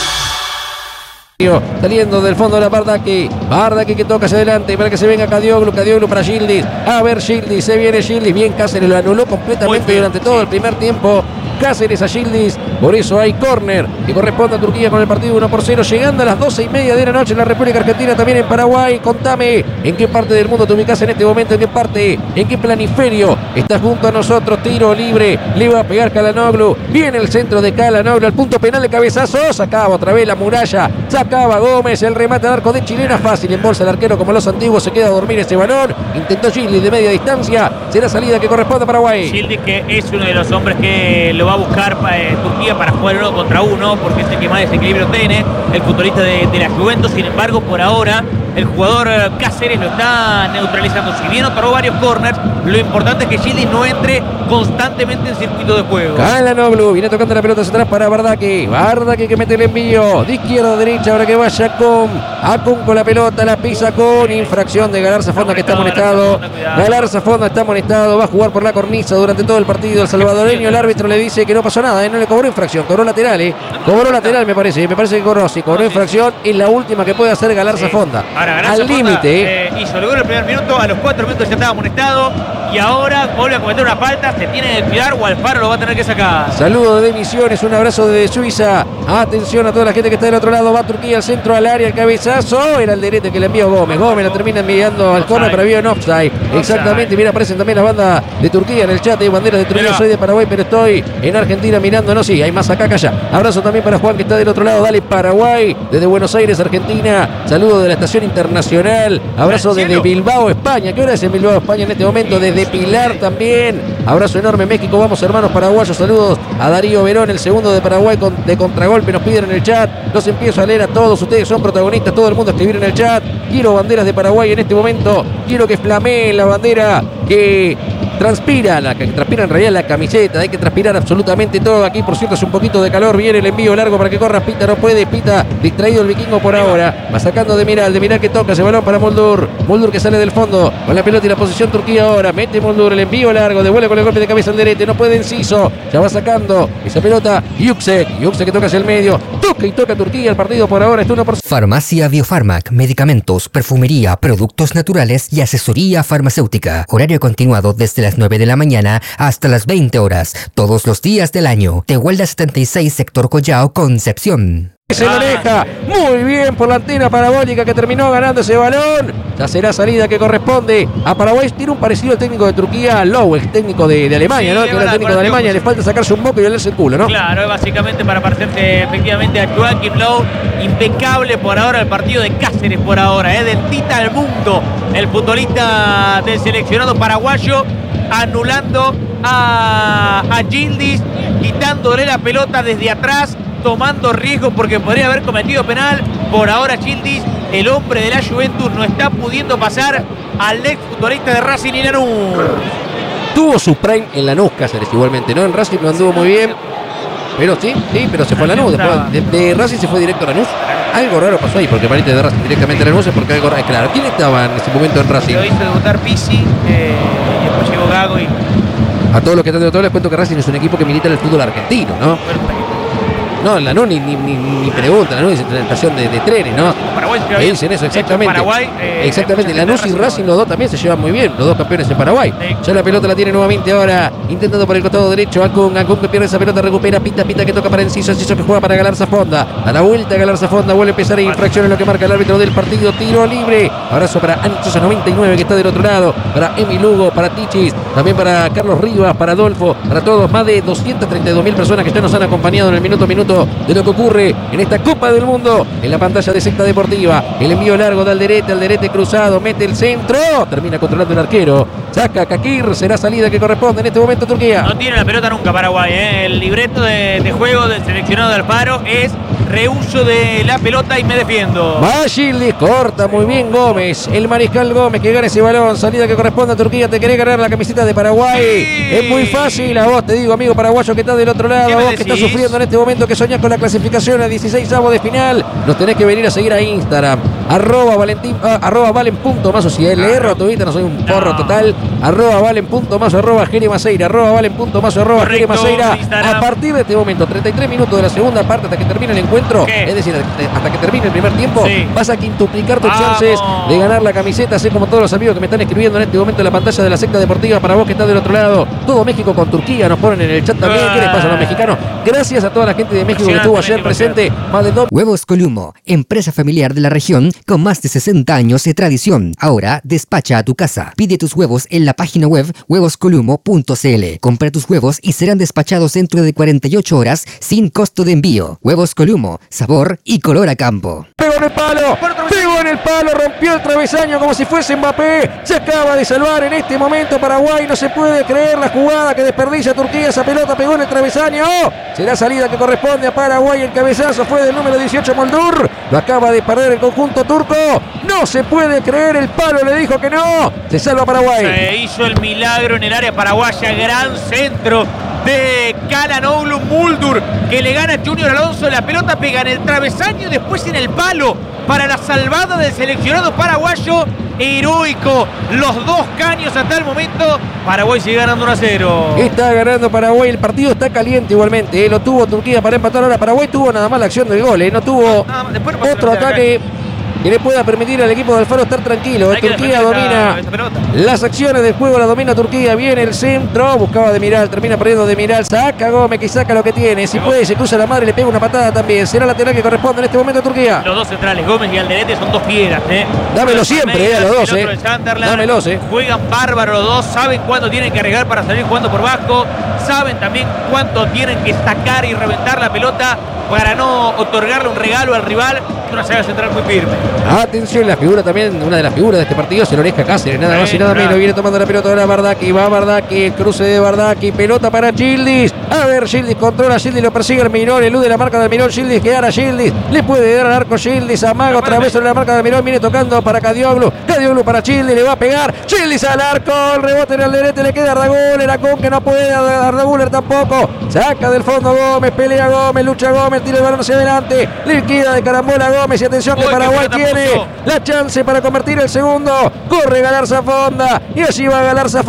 Saliendo del fondo de la Bardaki. Bardaki que toca hacia adelante para que se venga Cadioglu. Cadioglu para Gildis. A ver Gildis. Se viene Gildis. Bien, Cáceres lo anuló completamente
bien,
durante todo
sí.
el primer tiempo. Cáceres a Gildis. Por eso hay córner que corresponde a Turquía con el partido uno por cero. Llegando a las doce y media de la noche en la República Argentina, también en Paraguay. Contame en qué parte del mundo te ubicas en este momento. En qué parte, en qué planiferio estás junto a nosotros. Tiro libre. Le va a pegar Calhanoglu. Viene el centro de Calhanoglu. Al punto penal de cabezazo. Sacaba otra vez la muralla. Sacaba Gómez. El remate al arco de Chilena. Fácil en bolsa el arquero como los antiguos. Se queda a dormir ese balón. Intentó Gildis de media distancia. Será salida que corresponde a Paraguay.
Gildis, que es uno de los hombres que lo va a buscar eh, Turquía para jugar uno contra uno, porque es el que más desequilibrio tiene, el futbolista de, de la Juventus. Sin embargo, por ahora el jugador eh, Cáceres lo está neutralizando. Si bien otorgó varios corners, lo importante es que Gildis no entre constantemente en circuito de juego.
Calhanoglu viene tocando la pelota hacia atrás para Bardaki. Bardaki que mete el envío de izquierda a derecha. Ahora que vaya con Acun con la pelota. La pisa con infracción de Galarza Fonda, que está amonestado. Galarza Fonda está amonestado. Va a jugar por la cornisa durante todo el partido. El salvadoreño, el árbitro le dice que no pasó nada. ¿eh? No le cobró infracción. Cobró lateral. ¿eh? Cobró lateral, me parece. Me parece que cobró. Sí, cobró infracción. Es la última que puede hacer Galarza Fonda.
Ahora, Galarza
Al
Fonda,
límite. ¿eh?
eh, hizo el gol en el primer minuto. A los cuatro minutos ya estaba amonestado. Y ahora vuelve a cometer una falta. Se tiene que cuidar o Alfaro lo va a tener que sacar.
Saludos de Misiones, un abrazo desde Suiza. Atención a toda la gente que está del otro lado. Va Turquía al centro, al área, el cabezazo. Era el derecho que le envió Gómez. Gómez la termina enviando al córner, pero había un offside. Exactamente, mira, aparecen también las bandas de Turquía en el chat. Hay banderas de Turquía,
Mira.
soy de Paraguay, pero estoy en Argentina mirando. No, sí, hay más acá que allá. Abrazo también para Juan que está del otro lado. Dale Paraguay, desde Buenos Aires, Argentina. Saludo de la estación internacional. Abrazo desde Bilbao, España. ¿Qué hora es en Bilbao, España en este momento? Desde Pilar también. Abrazo enorme, México. Vamos, hermanos paraguayos. Saludos a Darío Verón, el segundo de Paraguay con, de contragolpe. Nos piden en el chat. Los empiezo a leer a todos. Ustedes son protagonistas. Todo el mundo a escribir en el chat. Quiero banderas de Paraguay en este momento. Quiero que flamee la bandera que transpira, la que transpira en realidad la camiseta. Hay que transpirar absolutamente todo. Aquí, por cierto, es un poquito de calor. Viene el envío largo para que corra Pita. No puede. Pita distraído el vikingo por ahora. Va sacando de Miral. De Miral que toca ese balón para Moldur. Moldur que sale del fondo con la pelota y la posición Turquía ahora. Mete Moldur el envío largo. Devuelve con el golpe de cabeza al derete. No puede Enciso. Ya va sacando esa pelota. Yuksek. Yuksek que toca hacia el medio. Toca y toca Turquía. El partido por ahora está uno por cero.
Farmacia Biofarmac, medicamentos, perfumería, productos naturales y asesoría farmacéutica. Horario continuado desde las nueve de la mañana hasta las veinte horas, todos los días del año. Tehuelda setenta y seis, sector Collao, Concepción.
Se lo aleja muy bien por la antena parabólica que terminó ganando ese balón. Ya será salida que corresponde a Paraguay. Tiene un parecido al técnico de Turquía, Lowe, el técnico de, de Alemania,
Sí,
¿no?
es
Que era el
verdad,
técnico de
con el
Alemania. Le falta sacarse un moco y olerse el culo, ¿no?
Claro, básicamente para parecerse efectivamente a Joaquim Lowe. Impecable por ahora el partido de Cáceres por ahora, ¿eh? Del Tita al mundo. El futbolista del seleccionado paraguayo anulando a, a Gildis, quitándole la pelota desde atrás, tomando riesgo porque podría haber cometido penal. Por ahora Gildis, el hombre de la Juventus, no está pudiendo pasar al ex futbolista de Racing y Lanús.
Tuvo su prime en Lanús, Cáceres igualmente, ¿no? En Racing no anduvo muy bien. Pero sí, sí, pero se fue a Lanús. Después de, de Racing se fue directo a Lanús. Algo raro pasó ahí, porque parece de Racing directamente a Lanús es porque algo raro. Claro, ¿quién estaba en ese momento en Racing?
Lo hizo debutar Pizzi, eh, y después llegó Gago y...
A todos los que están de todo les cuento que Racing es un equipo que milita en el fútbol argentino, ¿no? No, en Lanús ni, ni, ni, ni pregunta, Lanús es una estación de, de trenes, ¿no?
Paraguay se lleva
Me
bien.
dicen eso,
De hecho,
exactamente.
Paraguay, eh,
exactamente, Lanús y Racing los dos también se llevan muy bien, los dos campeones en Paraguay.
Sí.
Ya la pelota la tiene nuevamente ahora, intentando por el costado derecho, Acun, Acun que pierde esa pelota, recupera, Pita, Pita que toca para Enciso, Enciso que juega para Galarza Fonda, a la vuelta Galarza Fonda, vuelve a empezar a infracción en lo que marca el árbitro del partido, tiro libre, abrazo para Anchosa noventa y nueve que está del otro lado, para Emi Lugo, para Tichis, también para Carlos Rivas, para Adolfo, para todos, más de doscientas treinta y dos mil personas que ya nos han acompañado en el minuto a minuto de lo que ocurre en esta Copa del Mundo, en la pantalla de Secta Deportiva, el envío largo de Alderete, Alderete cruzado, mete el centro, termina controlando el arquero, saca Kakir, será salida que corresponde en este momento Turquía.
No tiene la pelota nunca Paraguay, ¿eh? El libreto de, de juego del seleccionado de Alfaro es reuso de la pelota y me defiendo.
Va Gilles, corta muy bien Gómez, el mariscal Gómez que gana ese balón, salida que corresponde a Turquía, te querés ganar la camiseta de Paraguay,
Sí.
es muy fácil, a vos te digo amigo paraguayo que estás del otro lado,
¿Qué
a
me
vos que estás
decís?
sufriendo en este momento, que soñás con la clasificación a dieciseisavos de final, nos tenés que venir a seguir a Instagram, arroba valentín, ah, arroba valen punto mazo, si le erro a tu Twitter, no soy un porro
No.
total, arroba valen punto mazo, arroba Jere Maceira, arroba valen punto mazo, arroba Jere
Correcto,
Maceira,
Instagram.
a partir de este momento, treinta y tres minutos de la segunda parte hasta que termine el encuentro,
¿Qué?
es decir, hasta que termine el primer tiempo,
Sí.
vas a quintuplicar tus
Vamos.
chances de ganar la camiseta, así como todos los amigos que me están escribiendo en este momento en la pantalla de la Secta Deportiva, para vos que estás del otro lado, todo México con Turquía, nos ponen en el chat también, ¿qué les pasa a los mexicanos? Gracias a toda la gente de México que estuvo ayer presente, más de dos.
Huevos Columo, empresa familiar de la región con más de sesenta años de tradición. Ahora despacha a tu casa. Pide tus huevos en la página web huevos columo punto c l. Compra tus huevos y serán despachados dentro de cuarenta y ocho horas sin costo de envío. Huevos Columo, sabor y color a campo.
Pegó en el palo, pegó en el palo, rompió el travesaño como si fuese Mbappé. Se acaba de salvar en este momento Paraguay. No se puede creer la jugada que desperdicia Turquía. Esa pelota pegó en el travesaño. Será salida que corresponde a Paraguay. El cabezazo fue del número dieciocho Moldur. Lo acaba de perder el conjunto turco. No se puede creer, el palo le dijo que no. Se salva Paraguay.
Se hizo el milagro en el área paraguaya, gran centro de Calhanoglu Muldur, que le gana a Junior Alonso, la pelota pega en el travesaño y después en el palo para la salvada del seleccionado paraguayo. Heroico, los dos caños hasta el momento. Paraguay sigue ganando uno a cero.
Está ganando Paraguay, el partido está caliente igualmente, ¿eh? Lo tuvo Turquía para empatar ahora. Paraguay tuvo nada más la acción del gol, ¿eh? No tuvo
Nada más, después no pasa
otro
nada.
ataque que le pueda permitir al equipo de Alfaro estar tranquilo. ¿eh?
Hay que
Turquía
defender
domina
esa- esa pelota.
las acciones del juego, la domina Turquía. Viene el centro, buscaba de Miral, termina perdiendo de Miral. Saca Gómez, que saca lo que tiene. Si puede, se cruza la madre, le pega una patada también. Será lateral que corresponde en este momento a Turquía.
Los dos centrales, Gómez y Alderete, son dos piedras, ¿eh?
Dámelo
Uno de
siempre,
Palmeiras,
eh, a los dos,
el otro
eh.
de Sunderland.
Dámelos, eh.
Juegan bárbaro los dos, saben cuándo tienen que arriesgar para salir jugando por bajo, saben también cuánto tienen que sacar y reventar la pelota para no otorgarle un regalo al rival. Es una saga central muy firme.
Atención, la figura también, una de las figuras de este partido, se lo Oreja Cáceres, nada más y nada menos. Viene tomando la pelota ahora Bardaki, va Bardaki, el cruce de Bardaki, pelota para Gildis. A ver, Gildis controla, Gildis lo persigue el Mirón, elude la marca del Mirón, Gildis que ahora Gildis, le puede dar al arco Gildis, amaga otra vez sobre la marca del Mirón, viene tocando para Cadioglu, Cadioglu para Gildis, le va a pegar, Gildis al arco, el rebote en el derete, le queda a Ardaguler, Acón que no puede, Ardaguler tampoco, saca del fondo Gómez, pelea Gómez, lucha Gómez, tira el balón hacia adelante, liquida de carambola Gómez y atención que
Uy,
Paraguay
qué pelota
tiene
puso.
la chance para convertir el segundo. Corre Galarza Fonda y allí va Galarza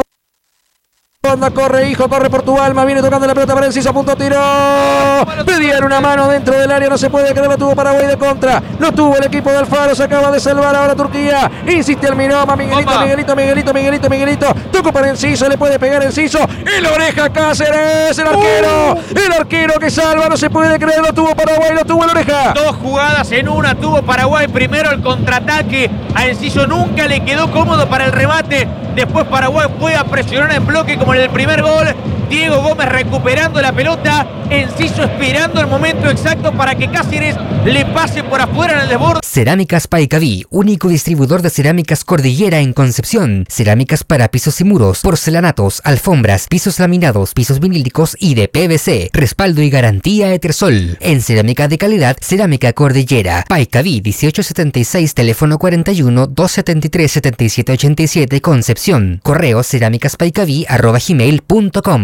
Fonda. Corre, hijo, corre por tu alma. Viene tocando la pelota para Enciso, a punto tiró. Pedían una mano dentro del área, no se puede creer, lo tuvo Paraguay de contra. Lo tuvo el equipo de Alfaro, se acaba de salvar ahora Turquía. Insiste el Minoma, Miguelito,
Opa.
Miguelito, Miguelito, Miguelito, Miguelito. Tocó para Enciso, le puede pegar Enciso. El Oreja Cáceres, el arquero. El arquero que salva, no se puede creer, lo tuvo Paraguay, lo tuvo el Oreja.
Dos jugadas en una tuvo Paraguay. Primero el contraataque. A Enciso nunca le quedó cómodo para el remate. Después Paraguay fue a presionar en bloque como en el primer gol. Diego Gómez recuperando la pelota. Enciso esperando el momento exacto para que Cáceres le pase por afuera en el desborde.
Cerámicas Paicaví, único distribuidor de cerámicas Cordillera en Concepción. Cerámicas para pisos y muros, porcelanatos, alfombras, pisos laminados, pisos vinílicos y de P V C. Respaldo y garantía Etersol. En cerámica de calidad, Cerámica Cordillera. Paicaví dieciocho setenta y seis, teléfono cuarenta y uno, doscientos setenta y tres, setenta y siete ochenta y siete, Concepción. Correo cerámicaspaicaví arroba gmail punto com.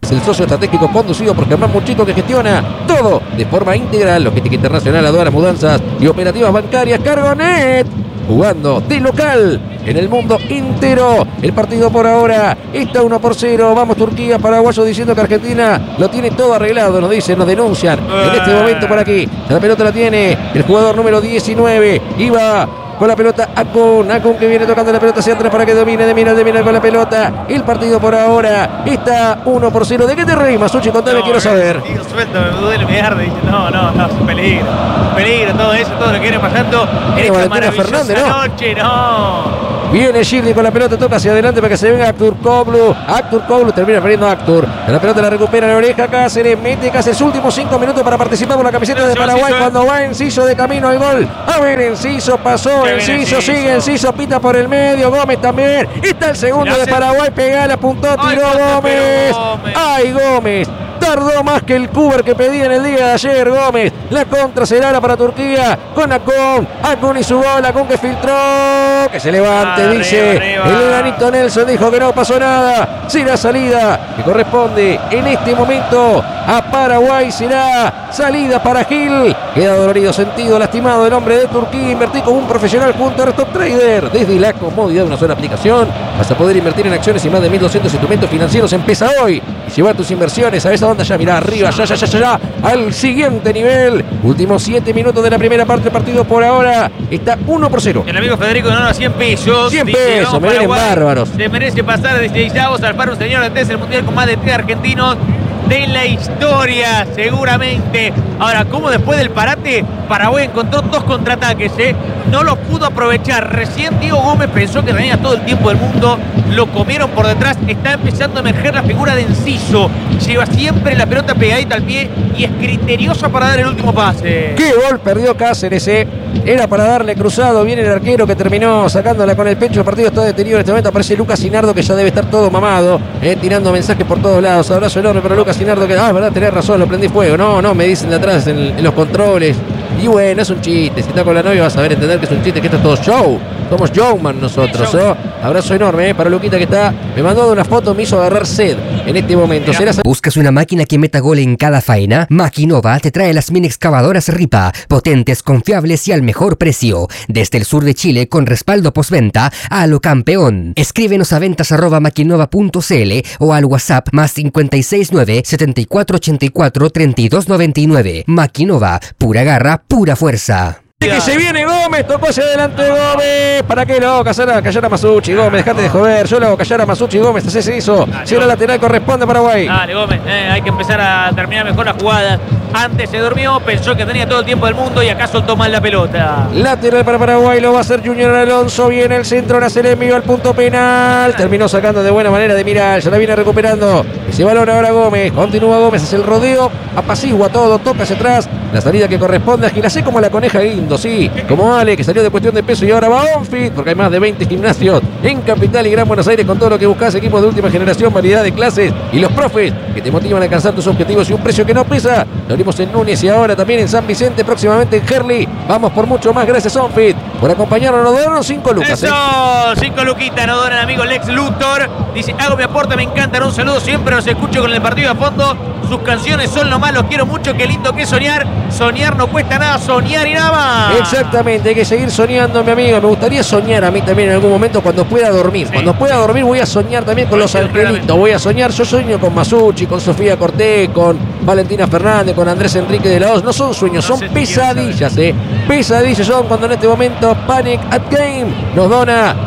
Es el socio estratégico conducido por Germán Muchico, que gestiona todo de forma integral. Logística internacional, aduana, mudanzas y operativas bancarias. Cargonet, jugando de local en el mundo entero. El partido por ahora está uno por cero. Vamos Turquía, paraguayo diciendo que Argentina lo tiene todo arreglado. Nos dicen, nos denuncian en este momento por aquí. La pelota la tiene el jugador número diecinueve. Iba con la pelota Akun, Akun que viene tocando la pelota hacia atrás para que domine, domina, domina con la pelota. El partido por ahora está uno por cero. ¿De qué te reís, Masucci? Contame, no, quiero saber.
Tío, suelto, me duele mi arde. Dice, no, no, no, es un peligro. Un peligro, todo eso, todo lo que viene pasando en esta maravillosa Fernández, ¿no? noche, no.
Viene Gildi con la pelota, toca hacia adelante para que se venga Aktürkoğlu. Aktürkoğlu termina perdiendo a Aktur. La pelota la recupera en la oreja Cáceres. Mete Cáceres últimos cinco minutos para participar por la camiseta de Paraguay cuando va Enciso de camino al gol. A ver, Enciso pasó, Enciso sigue, Enciso pita por el medio. Gómez también. Está el segundo de Paraguay. Pegá, la apuntó, tiró Gómez. ¡Ay, Gómez! Tardó más que el Cuber que pedía en el día de ayer Gómez. La contra será la para Turquía con Akun. Akun y su gol. Akun que filtró. Que se levante, arriba, dice. Arriba. El granito Nelson dijo que no pasó nada. Será salida que corresponde en este momento a Paraguay. Será salida para Gil. Queda dolorido, sentido, lastimado el hombre de Turquía. Invertí como un profesional junto a Stop Trader. Desde la comodidad de una sola aplicación vas a poder invertir en acciones y más de mil doscientos instrumentos financieros. Empieza hoy y lleva tus inversiones a esa onda. Ya mirá arriba, ya, ya, ya, ya, ya, al siguiente nivel. Últimos siete minutos de la primera parte del partido por ahora. Está uno por cero.
El amigo Federico Donora, cien pesos.
cien pesos, no, me vienen bárbaros.
Se merece pasar desde Isavos al paro un señor antes del mundial con más de tres argentinos de la historia, seguramente. Ahora, como después del parate, Paraguay encontró dos contraataques, ¿eh? No los pudo aprovechar. Recién Diego Gómez pensó que tenía todo el tiempo del mundo, lo comieron por detrás. Está empezando a emerger la figura de Enciso. Lleva siempre la pelota pegadita al pie y es criteriosa para dar el último pase.
¡Qué gol perdió Cáceres, eh! Era para darle cruzado. Viene el arquero que terminó sacándola con el pecho. El partido está detenido en este momento. Aparece Lucas Sinardo, que ya debe estar todo mamado, eh, tirando mensajes por todos lados. Abrazo enorme para Lucas Sinardo, que, ah, verdad, tenés razón, lo prendí fuego. No, no, me dicen de atrás en, en los controles. Y bueno, es un chiste. Si está con la novia vas a ver, entender que es un chiste, que esto es todo show. Somos showman nosotros, ¿no? Abrazo enorme, ¿eh? Para Luquita, que está, me mandó una foto, me hizo agarrar sed en este momento. ¿Será...
¿Buscas una máquina que meta gol en cada faena? Maquinova te trae las mini excavadoras Ripa, potentes, confiables y al mejor precio. Desde el sur de Chile, con respaldo postventa a lo campeón. Escríbenos a ventas arroba maquinova punto cl o al WhatsApp más cincuenta y seis nueve, setenta y cuatro ochenta y cuatro, treinta y dos noventa y nueve. Maquinova, pura garra, pura fuerza.
Que se viene Gómez, tocó hacia adelante Gómez. ¿Para qué lo hago callar a, callar a Masucci? Gómez, dejate de joder. Yo lo hago callar a Masucci, Gómez. Así se hizo. Si era lateral, corresponde a Paraguay.
Dale, Gómez. Eh, hay que empezar a terminar mejor las jugadas. Antes se durmió, pensó que tenía todo el tiempo del mundo y acá soltó mal la pelota.
Lateral para Paraguay, lo va a hacer Junior Alonso. Viene el centro, ahora se le envió al punto penal. Terminó sacando de buena manera de Miral. Ya la viene recuperando. Ese balón ahora Gómez. Continúa Gómez, hace el rodeo. Apacigua todo, toca hacia atrás. La salida que corresponde a Gilacé como la coneja Guindo, sí. Como Ale, que salió de cuestión de peso y ahora va OnFit, porque hay más de veinte gimnasios en Capital y Gran Buenos Aires con todo lo que buscas, equipos de última generación, variedad de clases y los profes que te motivan a alcanzar tus objetivos y un precio que no pesa. Lo abrimos en Núñez y ahora también en San Vicente, próximamente en Herli. Vamos por mucho más, gracias OnFit por acompañarnos. Nos donaron cinco lucas.
Eso, ¿eh? cinco luquitas nos donan el amigo Lex Luthor. Dice, hago mi aporte, me encantan, un saludo, siempre los escucho con el partido a fondo. Sus canciones son lo más, los quiero mucho, qué lindo que es soñar. Soñar no cuesta nada, soñar y nada más.
Exactamente, hay que seguir soñando, mi amigo. Me gustaría soñar a mí también en algún momento cuando pueda dormir. Sí. Cuando pueda dormir voy a soñar también con los angelitos. Voy a soñar, yo sueño con Masucci, con Sofía Cortés, con Valentina Fernández, con Andrés Enrique de la Hoz. No son sueños, son no sé pesadillas, si eh. Pesadillas son cuando en este momento Panic at Game nos dona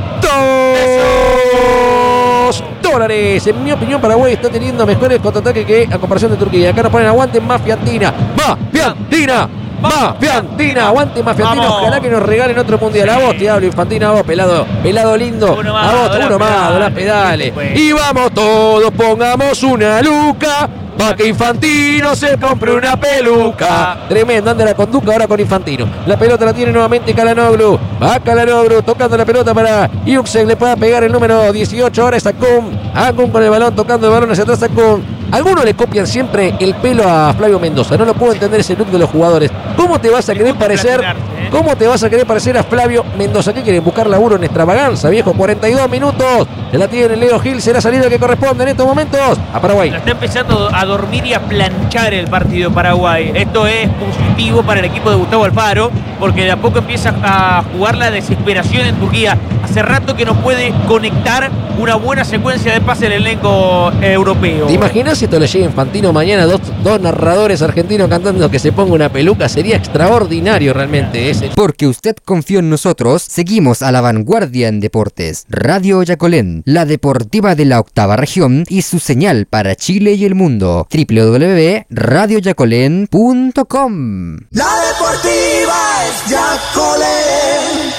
dos dólares. En mi opinión, Paraguay está teniendo mejores contraataques que a comparación de Turquía. Acá nos ponen aguante Mafiantina. ¡Mafiantina! Mafiantina, aguante Mafiantina, vamos. Ojalá que nos regalen otro mundial. Sí. A vos te hablo, Infantina, a vos, pelado, pelado lindo. Uno más, a vos, uno más, dos pedales. Pues. Y vamos todos, pongamos una luca para que Infantino se compre una peluca. Tremendo, anda la conduca ahora con Infantino. La pelota la tiene nuevamente Calhanoglu. Va Calhanoglu tocando la pelota para Yuxek. Le puede pegar el número dieciocho. Ahora es Akun. Akun con el balón, tocando el balón hacia atrás. Akun Algunos le copian siempre el pelo a Flavio Mendoza. No lo puedo entender ese look de los jugadores. ¿Cómo te vas a querer parecer? ¿Cómo te vas a querer parecer a Flavio Mendoza? ¿Qué quieren? ¿Buscar laburo en extravaganza, viejo? cuarenta y dos minutos. Se la tiene Leo Gil. Será salida que corresponde en estos momentos a Paraguay.
La está empezando a dormir y a planchar el partido Paraguay. Esto es positivo para el equipo de Gustavo Alfaro, porque de a poco empieza a jugar la desesperación en Turquía. Hace rato que no puede conectar una buena secuencia de pase en el elenco europeo.
¿Te imaginas si esto le llega a Infantino mañana? Dos, dos narradores argentinos cantando que se ponga una peluca. Sería extraordinario realmente. Ese.
Porque usted confió en nosotros, seguimos a la vanguardia en deportes. Radio Yacolén, la deportiva de la octava región y su señal para Chile y el mundo. doble u doble u doble u punto radio yacolén punto com.
La deportiva es Yacolén.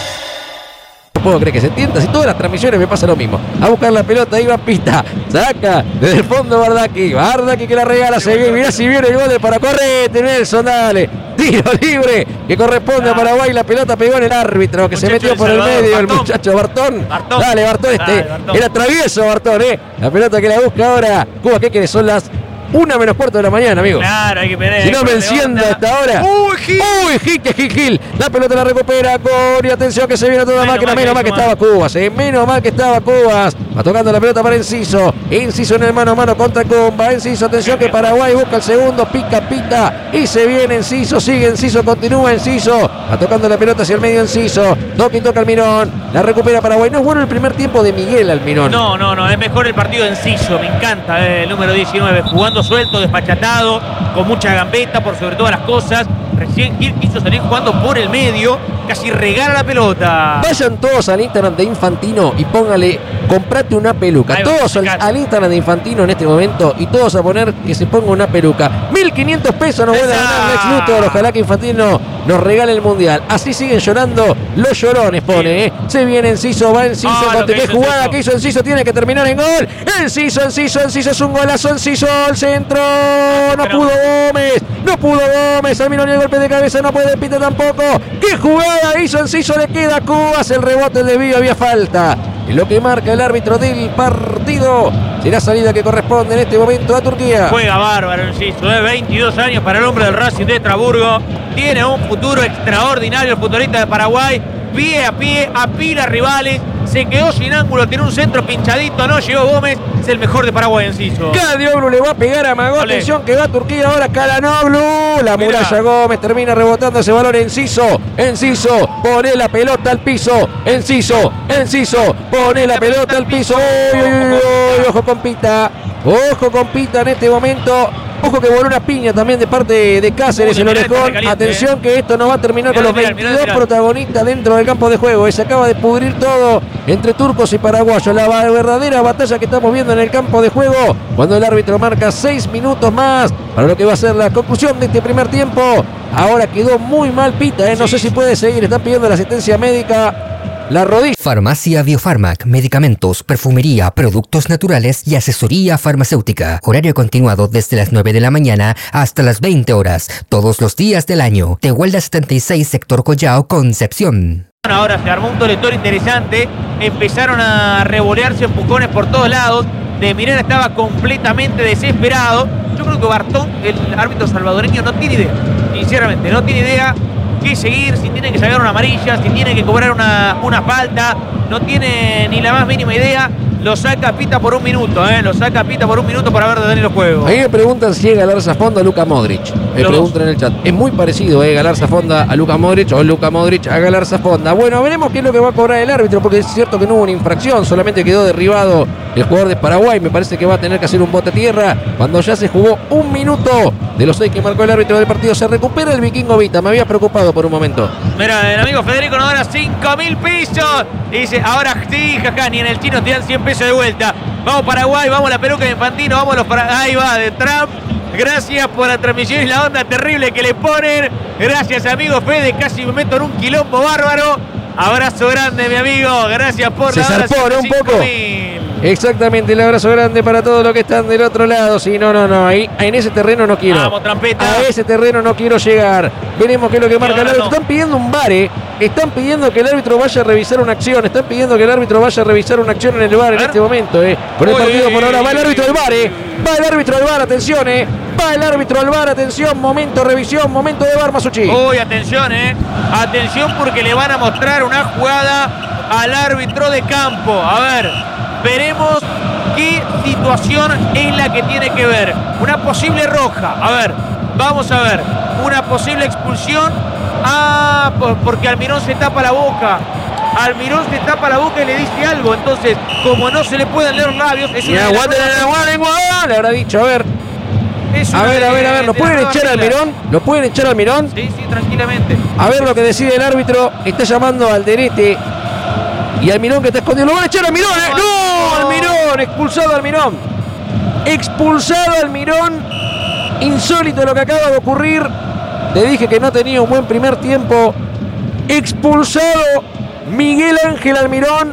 No puedo creer que se entienda, si todas las transmisiones me pasa lo mismo. A buscar la pelota, ahí va Pista, saca desde el fondo Bardaki, Bardaki que la regala, se viene, mirá si viene el gol de para correte, Nelson, dale, tiro libre, que corresponde a Paraguay, la pelota pegó en el árbitro, que se metió por el medio, el muchacho Bartón, dale Bartón, este, era travieso Bartón, eh, la pelota que la busca ahora, Cuba, ¿qué querés? Son las una menos cuarto de la mañana, amigo.
Claro, hay que pedir.
Si no me enciende a esta hora.
Uy, Gil.
Uy, Gil, que Gil, Gil. La pelota la recupera con y atención que se viene toda la máquina. Menos mal que estaba Cubas, eh. Menos mal que estaba Cubas. Va tocando la pelota para Enciso. Enciso en el mano a mano contra Comba. Enciso, atención que Paraguay busca el segundo. Pica, pita. Y se viene Enciso. Sigue Enciso, continúa Enciso. Va tocando la pelota hacia el medio Enciso. Toca y toca Almirón. La recupera Paraguay. No es bueno el primer tiempo de Miguel Almirón.
No, no, no. Es mejor el partido de Enciso. Me encanta eh, el número diecinueve. Jugando suelto, despachatado, con mucha gambeta por sobre todas las cosas. Recién Gil quiso salir jugando por el medio, casi regala la pelota.
Vayan todos al Instagram de Infantino y póngale, comprate una peluca.
Ahí
todos al, al Instagram de Infantino en este momento y todos a poner que se ponga una peluca. mil quinientos pesos nos vuelve a ganar Lex Luthor. Ojalá que Infantino nos regale el mundial. Así siguen llorando los llorones, pone. ¿eh? Se viene Enciso, va Enciso.
Ah,
¿Qué jugada que hizo Enciso? Tiene que terminar en gol. Enciso, Enciso, Enciso es un golazo. Enciso al centro. No pudo Gómez. No pudo Gómez. Almirón y el golpe de cabeza. No puede Pita tampoco. ¿Qué jugada hizo Enciso? Le queda a Cubas. El rebote, el desvío, había falta. Y lo que marca el árbitro del partido será salida que corresponde en este momento a Turquía.
Juega bárbaro Enciso, de veintidós años para el hombre del Racing de Estrasburgo. Tiene un futuro extraordinario el futbolista de Paraguay. Pie a pie, apila rivales. Se quedó sin ángulo, tiene un centro pinchadito, no llegó Gómez. Es el mejor de Paraguay, Enciso.
Cadioglu le va a pegar a Magó. Atención que va a Turquía ahora Kalanoglu. La muralla Mirá. Gómez termina rebotando ese balón. Enciso, Enciso, pone la pelota al piso. Enciso, Enciso, pone la pelota al piso. Uy, uy, uy, uy, ojo con Pita. Ojo con Pita en este momento. Ojo que voló una piña también de parte de Cáceres en el orejón. Atención que esto no va a terminar mirá, con los mirá, veintidós mirá, mirá. protagonistas dentro del campo de juego. Se acaba de pudrir todo entre turcos y paraguayos. La verdadera batalla que estamos viendo en el campo de juego cuando el árbitro marca seis minutos más para lo que va a ser la conclusión de este primer tiempo. Ahora quedó muy mal Pita, ¿eh? No sí. sé si puede seguir. Está pidiendo la asistencia médica. La rodilla.
Farmacia Biofarmac, medicamentos, perfumería, productos naturales y asesoría farmacéutica. Horario continuado desde las nueve de la mañana hasta las veinte horas, todos los días del año. Tehuelda setenta y seis, sector Collao, Concepción.
Ahora se armó un toletón interesante. Empezaron a revolearse empujones por todos lados. De Mirena estaba completamente desesperado. Yo creo que Bartón, el árbitro salvadoreño, no tiene idea. Sinceramente, no tiene idea qué seguir, si tiene que sacar una amarilla, si tiene que cobrar una, una falta, no tiene ni la más mínima idea. Lo saca Pita por un minuto, ¿eh? Lo saca Pita por un minuto para ver detenido el juego.
A mí me preguntan si es Galarza Fonda a Luka Modric. Me Los preguntan dos. en el chat. Es muy parecido, ¿eh? Galarza Fonda a Luka Modric o Luka Modric a Galarza Fonda. Bueno, veremos qué es lo que va a cobrar el árbitro, porque es cierto que no hubo una infracción, solamente quedó derribado el jugador de Paraguay. Me parece que va a tener que hacer un bote a tierra cuando ya se jugó un minuto de los seis que marcó el árbitro del partido. Se recupera el vikingo Vita. Me había preocupado por un momento.
Mira, el amigo Federico nos da cinco mil pesos. Y dice, ahora sí, jaja, ni en el chino te dan cien pesos de vuelta. Vamos Paraguay, vamos la peluca de Infantino, vamos los para... Ahí va, de Trump. Gracias por la transmisión y la onda terrible que le ponen. Gracias, amigo Fede, casi me meto en un quilombo bárbaro. Abrazo grande, mi amigo. Gracias por
Se
la
zarpó, ¿no? Un poco. Exactamente, el abrazo grande para todos los que están del otro lado. Sí, no, no, no, ahí en ese terreno no quiero.
Vamos, trampeta.
A ese terreno no quiero llegar. Veremos qué es lo que marca no, el árbitro. No. Están pidiendo un V A R, ¿eh? Están pidiendo que el árbitro vaya a revisar una acción. Están pidiendo que el árbitro vaya a revisar una acción en el V A R en este momento, ¿eh? Por el partido por ahora va el árbitro del V A R, ¿eh? Va el árbitro al V A R, atención, eh. Va el árbitro al V A R, atención, momento revisión, momento de V A R, Masucci.
Uy, atención, eh. Atención porque le van a mostrar una jugada al árbitro de campo. A ver, veremos qué situación es la que tiene que ver. Una posible roja. A ver, vamos a ver. Una posible expulsión. Ah, porque Almirón se tapa la boca. Almirón se tapa la boca y le dice algo. Entonces, como no se le pueden leer los labios, es una.
Aguante la lengua, lengua, le habrá dicho, a ver. A ver, a ver, a ver, ¿lo pueden echar al Almirón? ¿Lo pueden echar al Almirón?
Sí, sí, tranquilamente.
A ver lo que decide el árbitro. Está llamando al Alderete. Y Almirón que está escondido. ¡Lo van a echar a Almirón! ¿eh? ¡No! Almirón, expulsado Almirón. Expulsado Almirón. Insólito lo que acaba de ocurrir. Te dije que no tenía un buen primer tiempo. Expulsado Miguel Ángel Almirón.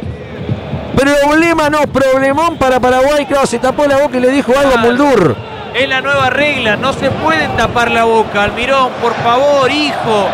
Problema, no, problemón para Paraguay. Claro, se tapó la boca y le dijo algo a Muldur.
Es la nueva regla, no se pueden tapar la boca. Almirón, por favor, hijo.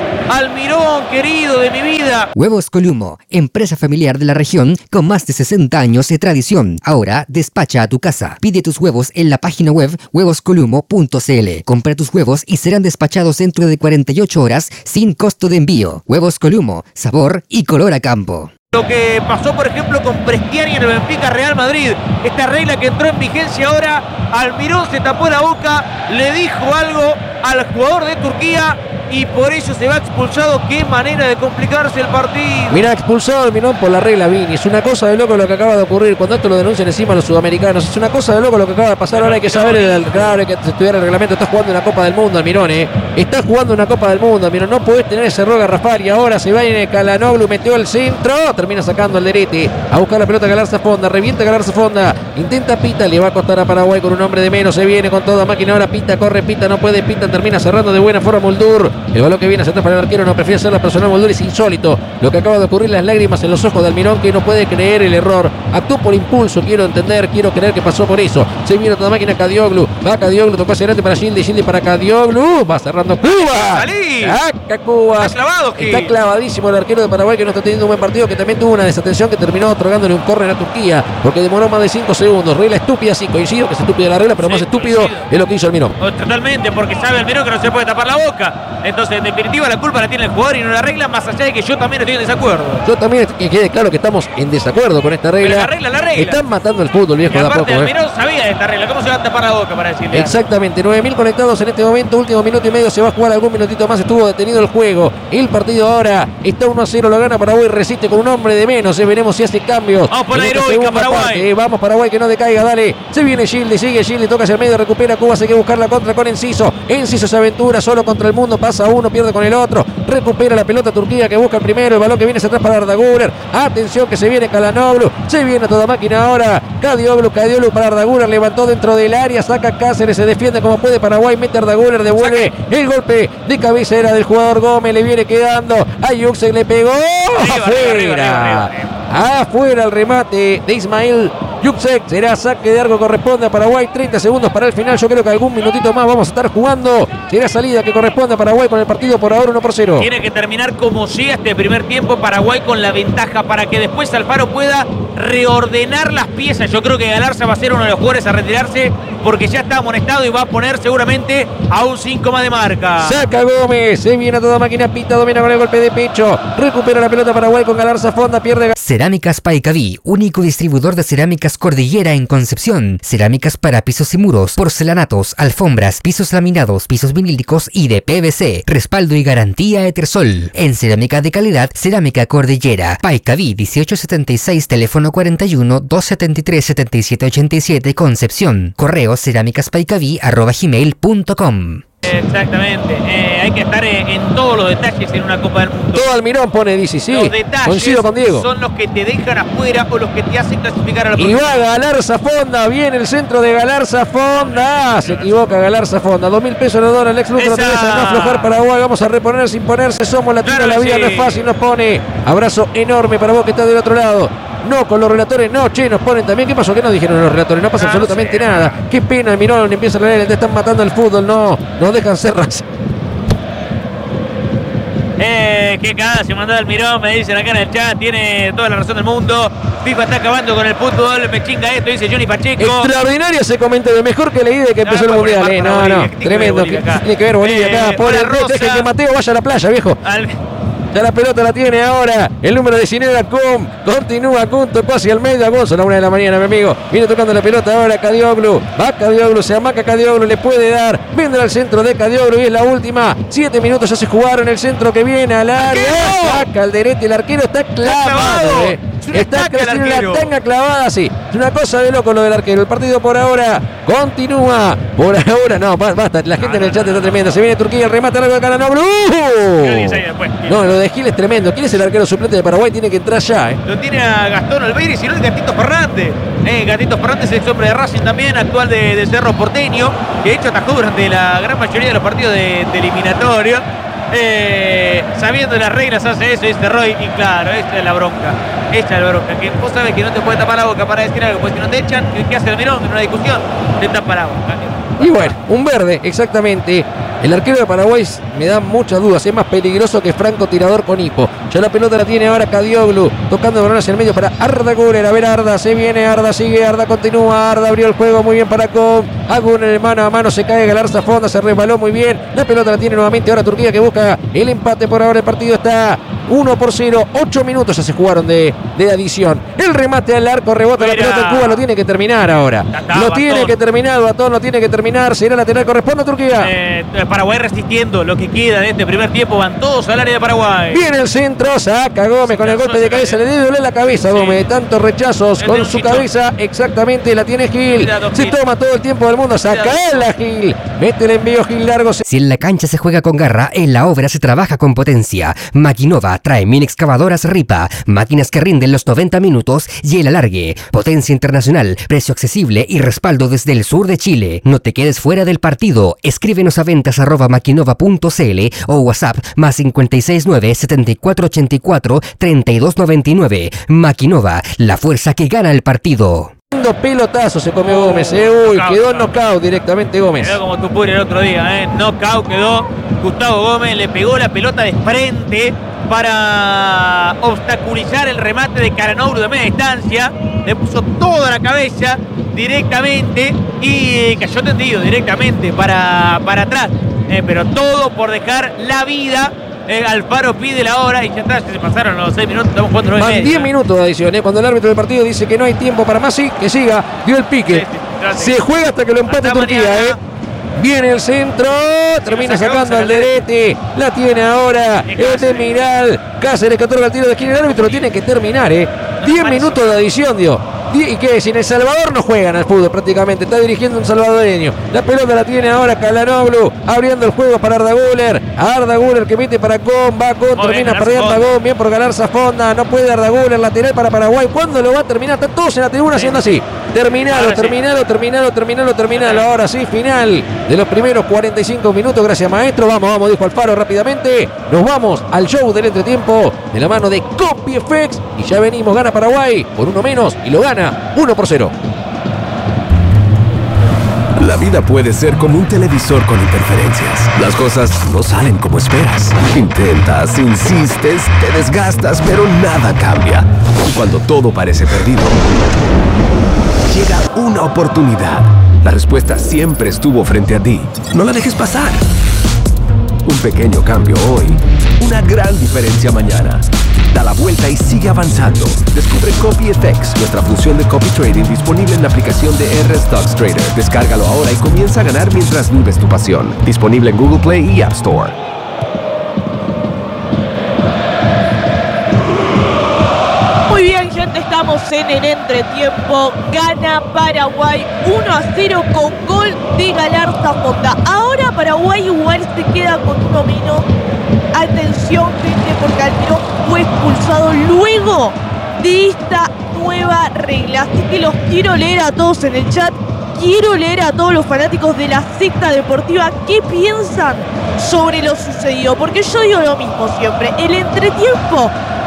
Almirón, querido de mi vida.
Huevos Columo, empresa familiar de la región con más de sesenta años de tradición. Ahora despacha a tu casa. Pide tus huevos en la página web huevos columo punto c l. Compra tus huevos y serán despachados dentro de cuarenta y ocho horas sin costo de envío. Huevos Columo, sabor y color a campo.
Lo que pasó, por ejemplo, con Prestiani en el Benfica Real Madrid. Esta regla que entró en vigencia ahora. Almirón se tapó la boca, le dijo algo al jugador de Turquía y por eso se va expulsado. Qué manera de complicarse el partido.
Mira, expulsado Almirón por la regla Vini. Es una cosa de loco lo que acaba de ocurrir. Cuando esto lo denuncian encima los sudamericanos, es una cosa de loco lo que acaba de pasar. Ahora hay que saber, el, claro, hay que estudiar el reglamento. Está jugando una Copa del Mundo Almirón, eh. Está jugando una Copa del Mundo Almirón. No podés tener ese error garrafal. Y ahora se va en el Calhanoglu, metió el centro. Termina sacando el Derete. A buscar la pelota Galarza Fonda. Revienta Galarza Fonda. Intenta Pita. Le va a costar a Paraguay con un hombre de menos. Se viene con toda máquina. Ahora Pita corre. Pita no puede. Pita termina cerrando de buena forma Muldur. El balón que viene hacia atrás para el arquero. No prefiere hacer la personal. Muldur. Es insólito lo que acaba de ocurrir. Las lágrimas en los ojos de Almirón, que no puede creer el error. Actuó por impulso. Quiero entender. Quiero creer que pasó por eso. Se viene toda máquina Cadioglu. Va Cadioglu. Tocó hacia adelante para Gildi. Gildi para Cadioglu. Va cerrando Cuba.
¡Salí!
Saca Cuba.
Está clavado, Gil.
Está clavadísimo el arquero de Paraguay, que no está teniendo un buen partido, que también tuvo una desatención que terminó otorgándole un córner a Turquía porque demoró más de cinco segundos. Regla estúpida, sí, coincido que es estúpida la regla, pero
Sí,
más estúpido
coincido.
es lo que hizo Almirón.
Totalmente, porque sabe Almirón que no se puede tapar la boca. Entonces, en definitiva, la culpa la tiene el jugador y no la regla, más allá de que yo también estoy en desacuerdo.
Yo también, que quede claro que estamos en desacuerdo con esta regla.
Pero la regla, la regla.
Están matando el fútbol, viejo,
Y
de a
aparte,
poco. ¿eh?
Almirón sabía de esta regla. ¿Cómo se va a tapar la boca para decirle?
Exactamente, nueve mil conectados en este momento, último minuto y medio, se va a jugar algún minutito más, estuvo detenido el juego. El partido ahora está uno a cero, lo gana Paraguay, resiste con un hombre de menos, eh, veremos si hace cambios.
Vamos por
en
la
esta
heroica,
segunda
Paraguay.
parte, eh, vamos Paraguay, que no decaiga, dale. Se viene Gildi, sigue Gildi, toca hacia el medio, recupera Cuba, se hay que buscar la contra con Enciso. Enciso se aventura solo contra el mundo, pasa uno, pierde con el otro, recupera la pelota Turquía, que busca el primero, el balón que viene hacia atrás para Arda Güler. Atención que se viene Calhanoglu, se viene a toda máquina ahora. Cadioglu, Cadioglu para Arda Güler, levantó dentro del área, saca Cáceres, se defiende como puede Paraguay, mete a Arda Güler, devuelve el golpe de cabecera del jugador Gómez, le viene quedando a Yuxek, le pegó
Arriba,
afuera.
arriba, arriba, arriba, arriba.
Afuera el remate de Ismail Yuxek. Será saque de arco, corresponde a Paraguay. treinta segundos para el final. Yo creo que algún minutito más vamos a estar jugando. Será salida que corresponde a Paraguay con el partido por ahora uno por cero.
Tiene que terminar como sea este primer tiempo Paraguay con la ventaja para que después Alfaro pueda reordenar las piezas. Yo creo que Galarza va a ser uno de los jugadores a retirarse porque ya está amonestado y va a poner seguramente a un cinco más de marca.
Saca Gómez, se viene a toda máquina, Pita domina con el golpe de pecho, recupera la pelota Paraguay con Galarza Fonda, pierde.
Cerámicas Paicaví, único distribuidor de cerámicas Cordillera en Concepción. Cerámicas para pisos y muros, porcelanatos, alfombras, pisos laminados, pisos vinílicos y de P V C. Respaldo y garantía Etersol. En cerámica de calidad, Cerámica Cordillera. Paicaví dieciocho setenta y seis, teléfono cuarenta y uno, doscientos setenta y tres, setenta y siete ochenta y siete, Concepción. Correo cerámicaspaicaví arroba gmail punto com.
Exactamente, eh, hay que estar en, en todos los detalles en una Copa del Mundo.
Todo Almirón pone, dice, sí,
los detalles
coincido con Diego.
son los que te dejan afuera o los que te hacen clasificar a la
Y
próxima.
va Galarza Fonda, viene el centro de Galarza Fonda. Se equivoca Galarza Fonda. Dos mil pesos le dona el ex Lutra,
Esa.
no aflojar Paraguay. Vamos a reponer sin ponerse. Somos latinos,
Claro
la
que
vida
sí.
no es fácil, nos pone. Abrazo enorme para vos que estás del otro lado. No, con los relatores no, che, nos ponen también. ¿Qué pasó? ¿Qué nos dijeron los relatores? No pasa
Ah,
absolutamente
no sé.
nada. Qué pena, Almirón, empieza a leer, te están matando el fútbol, no, nos dejan ser raza.
Eh, Eh, qué cagada se mandó Almirón, me dicen acá en el chat, tiene toda la razón del mundo. FIFA está acabando con el fútbol, me chinga esto, dice Johnny Pacheco.
Extraordinaria ese comentario, mejor que leí de que empezó
No,
el mundial. Eh. No, no,
Bolivia,
tremendo.
¿qué
¿Qué tiene que ver Bolivia
Eh,
acá? Pobre,
Hola, Rosa.
dejen que Mateo vaya a la playa, viejo.
Al-
Ya la pelota la tiene ahora el número diecinueve, Acum. Continúa Acum, tocó hacia el medio. Acum, son las una de la mañana, mi amigo. Viene tocando la pelota ahora Kadioglu. Va Kadioglu, se amaca Kadioglu, le puede dar. Vendrá al centro de Kadioglu y es la última. Siete minutos ya se jugaron. El centro que viene al área. Saca Alderete, el arquero está clavado.
clavado.
eh.
Es un
Está
ataque al
tiene
arquero.
la tanga clavada, sí. Es una cosa de loco lo del arquero. El partido por ahora continúa. Por ahora, no, basta. La gente en el chat está tremenda. Se viene Turquía, el remate largo de Karanoglu. No, lo de Gil es tremendo. ¿Quién es el arquero suplente de Paraguay? Tiene que entrar ya, ¿eh?
Lo tiene a Gastón Olveira y si no el Gatito Fernández. Eh, Gatito Fernández es hombre de Racing también, actual de, de Cerro Porteño, que de hecho atajó durante la gran mayoría de los partidos de, de eliminatorio. Eh, sabiendo las reglas hace eso, dice Roy, y claro, esta es la bronca. Esta es la bronca, que vos sabés que no te puede tapar la boca para decir algo, pues si no te echan, ¿qué hace el Mirón? En una discusión, te tapa la boca.
Y bueno, un verde, exactamente. El arquero de Paraguay me da muchas dudas. Es más peligroso que Franco Tirador con hipo. Ya la pelota la tiene ahora Kadioglu. Tocando el balón hacia el medio para Arda Güler. A ver Arda, se viene Arda, sigue Arda, continúa. Arda abrió el juego muy bien para Con. Agun en el mano a mano, se cae Galarza Fonda, se resbaló muy bien. La pelota la tiene nuevamente ahora Turquía, que busca el empate. Por ahora el partido está uno por cero. ocho minutos ya se jugaron de, de adición. El remate al arco, rebota la
Mira.
pelota en Cuba. Lo tiene que terminar ahora.
Ya está,
Lo
Batón.
tiene que terminar, Batón lo tiene que terminar. Será lateral, corresponde a Turquía.
Eh, Paraguay resistiendo lo que queda de este primer tiempo, van todos al área de Paraguay.
Viene el centro, saca Gómez con el golpe de cabeza, le debe doler la cabeza a Gómez, de tantos rechazos
El
con
de
su
Luchito.
cabeza, exactamente, la tiene Gil,
Cuidado,
se
Gil.
toma todo el tiempo del mundo, saca
Cuidado.
la Gil, mete el envío Gil largo, se-
Si en la cancha se juega con garra, en la obra se trabaja con potencia. Maquinova trae mini excavadoras Ripa, máquinas que rinden los noventa minutos y el alargue. Potencia internacional, precio accesible y respaldo desde el sur de Chile. No te quedes fuera del partido. Escríbenos a ventas arroba maquinova punto cl o WhatsApp más cinco seis nueve, siete cuatro ocho cuatro, tres dos nueve nueve. Maquinova, la fuerza que gana el partido.
Tremendo pelotazo se comió Gómez, eh, uy,
Knockout,
quedó
knockout.
knockout directamente Gómez.
Quedó como Tupuri el otro día, ¿eh? Knockout quedó. Gustavo Gómez le pegó la pelota de frente para obstaculizar el remate de Karanoglu de media distancia. Le puso toda la cabeza directamente y cayó tendido directamente para, para atrás. Eh, pero todo por dejar la vida. Eh, Alfaro pide la hora y ya está, se pasaron los seis minutos, estamos jugando nueve y
Van
media.
diez minutos de adición, eh, cuando el árbitro del partido dice que no hay tiempo para más, sí, que siga, dio el pique.
Sí, sí, gracias.
Se juega hasta que lo empate
Hasta
Turquía,
mañana.
eh. Viene el centro, termina
sacó,
sacando
saca
al
el
derete, la tiene ahora
Y
el de
Cáceres.
Miral, Cáceres que otorga el tiro de esquina, el árbitro lo tiene que terminar, eh. diez
parece.
minutos de adición, dio. Die- ¿Y qué? Si en El Salvador no juegan al fútbol prácticamente, está dirigiendo un salvadoreño. La pelota la tiene ahora Karanoglu, abriendo el juego para Arda Güler. Arda Güler que mete para Con, va Con,
Muy bien,
termina
Galarza
perdiendo a
Fonda.
Con, bien por Galarza Fonda, no puede Arda Güler, lateral para Paraguay. ¿Cuándo lo va a terminar? Están todos en la tribuna
Sí.
haciendo así. Terminalo,
Ahora sí.
terminalo, terminalo, terminalo, terminalo. Ahora sí, final de los primeros cuarenta y cinco minutos. Gracias, maestro. Vamos, vamos, dijo Alfaro rápidamente. Nos vamos al show del entretiempo de la mano de CopyFX. Y ya venimos, gana Paraguay por uno menos y lo gana uno por cero.
La vida puede ser como un televisor con interferencias. Las cosas no salen como esperas. Intentas, insistes, te desgastas, pero nada cambia. Y cuando todo parece perdido, llega una oportunidad. La respuesta siempre estuvo frente a ti. No la dejes pasar. Un pequeño cambio hoy, una gran diferencia mañana. Da la vuelta y sigue avanzando. Descubre CopyFX, nuestra función de copy trading disponible en la aplicación de R Stocks Trader. Descárgalo ahora y comienza a ganar mientras vives tu pasión. Disponible en Google Play y App Store.
Muy bien, gente, estamos en el entretiempo. Gana Paraguay uno a cero con gol de Galarza Fonda. Ahora Paraguay igual se queda con uno menos. Atención, gente, porque Almirón fue expulsado luego de esta nueva regla. Así que los quiero leer a todos en el chat. Quiero leer a todos los fanáticos de la secta deportiva qué piensan sobre lo sucedido. Porque yo digo lo mismo siempre. El entretiempo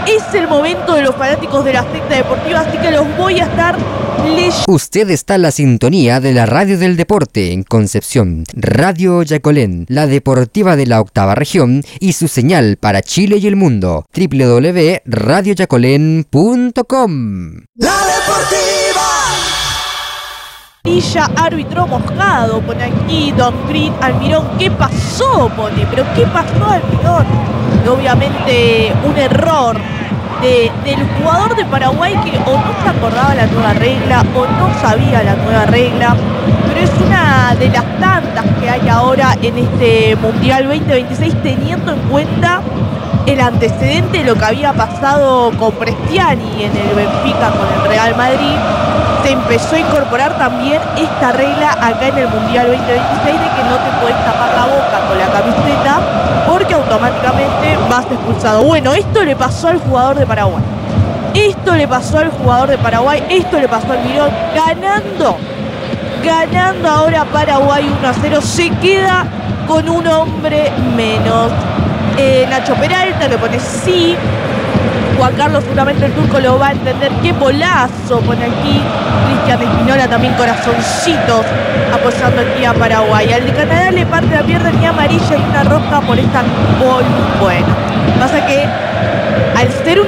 Es el momento de los fanáticos de la secta deportiva, así que los voy a estar leyendo.
Usted está en la sintonía de la radio del deporte en Concepción, Radio Yacolén, la deportiva de la octava región y su señal para Chile y el mundo, doble u doble u doble u punto radio yacolén punto com.
La deportiva.
Villa, árbitro mojado, pone aquí Don Green, Almirón, ¿qué pasó? Pone, pero ¿qué pasó, Almirón? Y obviamente un error de, del jugador de Paraguay que o no se acordaba la nueva regla o no sabía la nueva regla, pero es una de las tantas que hay ahora en este Mundial veinte veintiséis, teniendo en cuenta el antecedente de lo que había pasado con Prestiani en el Benfica con el Real Madrid. Se empezó a incorporar también esta regla acá en el Mundial veinte veintiséis de que no te puedes tapar la boca con la camiseta porque automáticamente vas expulsado. Bueno, esto le pasó al jugador de Paraguay. Esto le pasó al jugador de Paraguay. Esto le pasó al Mirón. Ganando. Ganando ahora Paraguay uno a cero. Se queda con un hombre menos. Eh, Nacho Peralta le pone sí. Juan Carlos seguramente el turco lo va a entender. ¡Qué golazo! Pone aquí Cristian Espinola, también corazoncitos apoyando aquí a Paraguay. Al de Canadá le parte la pierna ni amarilla y una roja por esta gol. Bueno, pasa que al ser un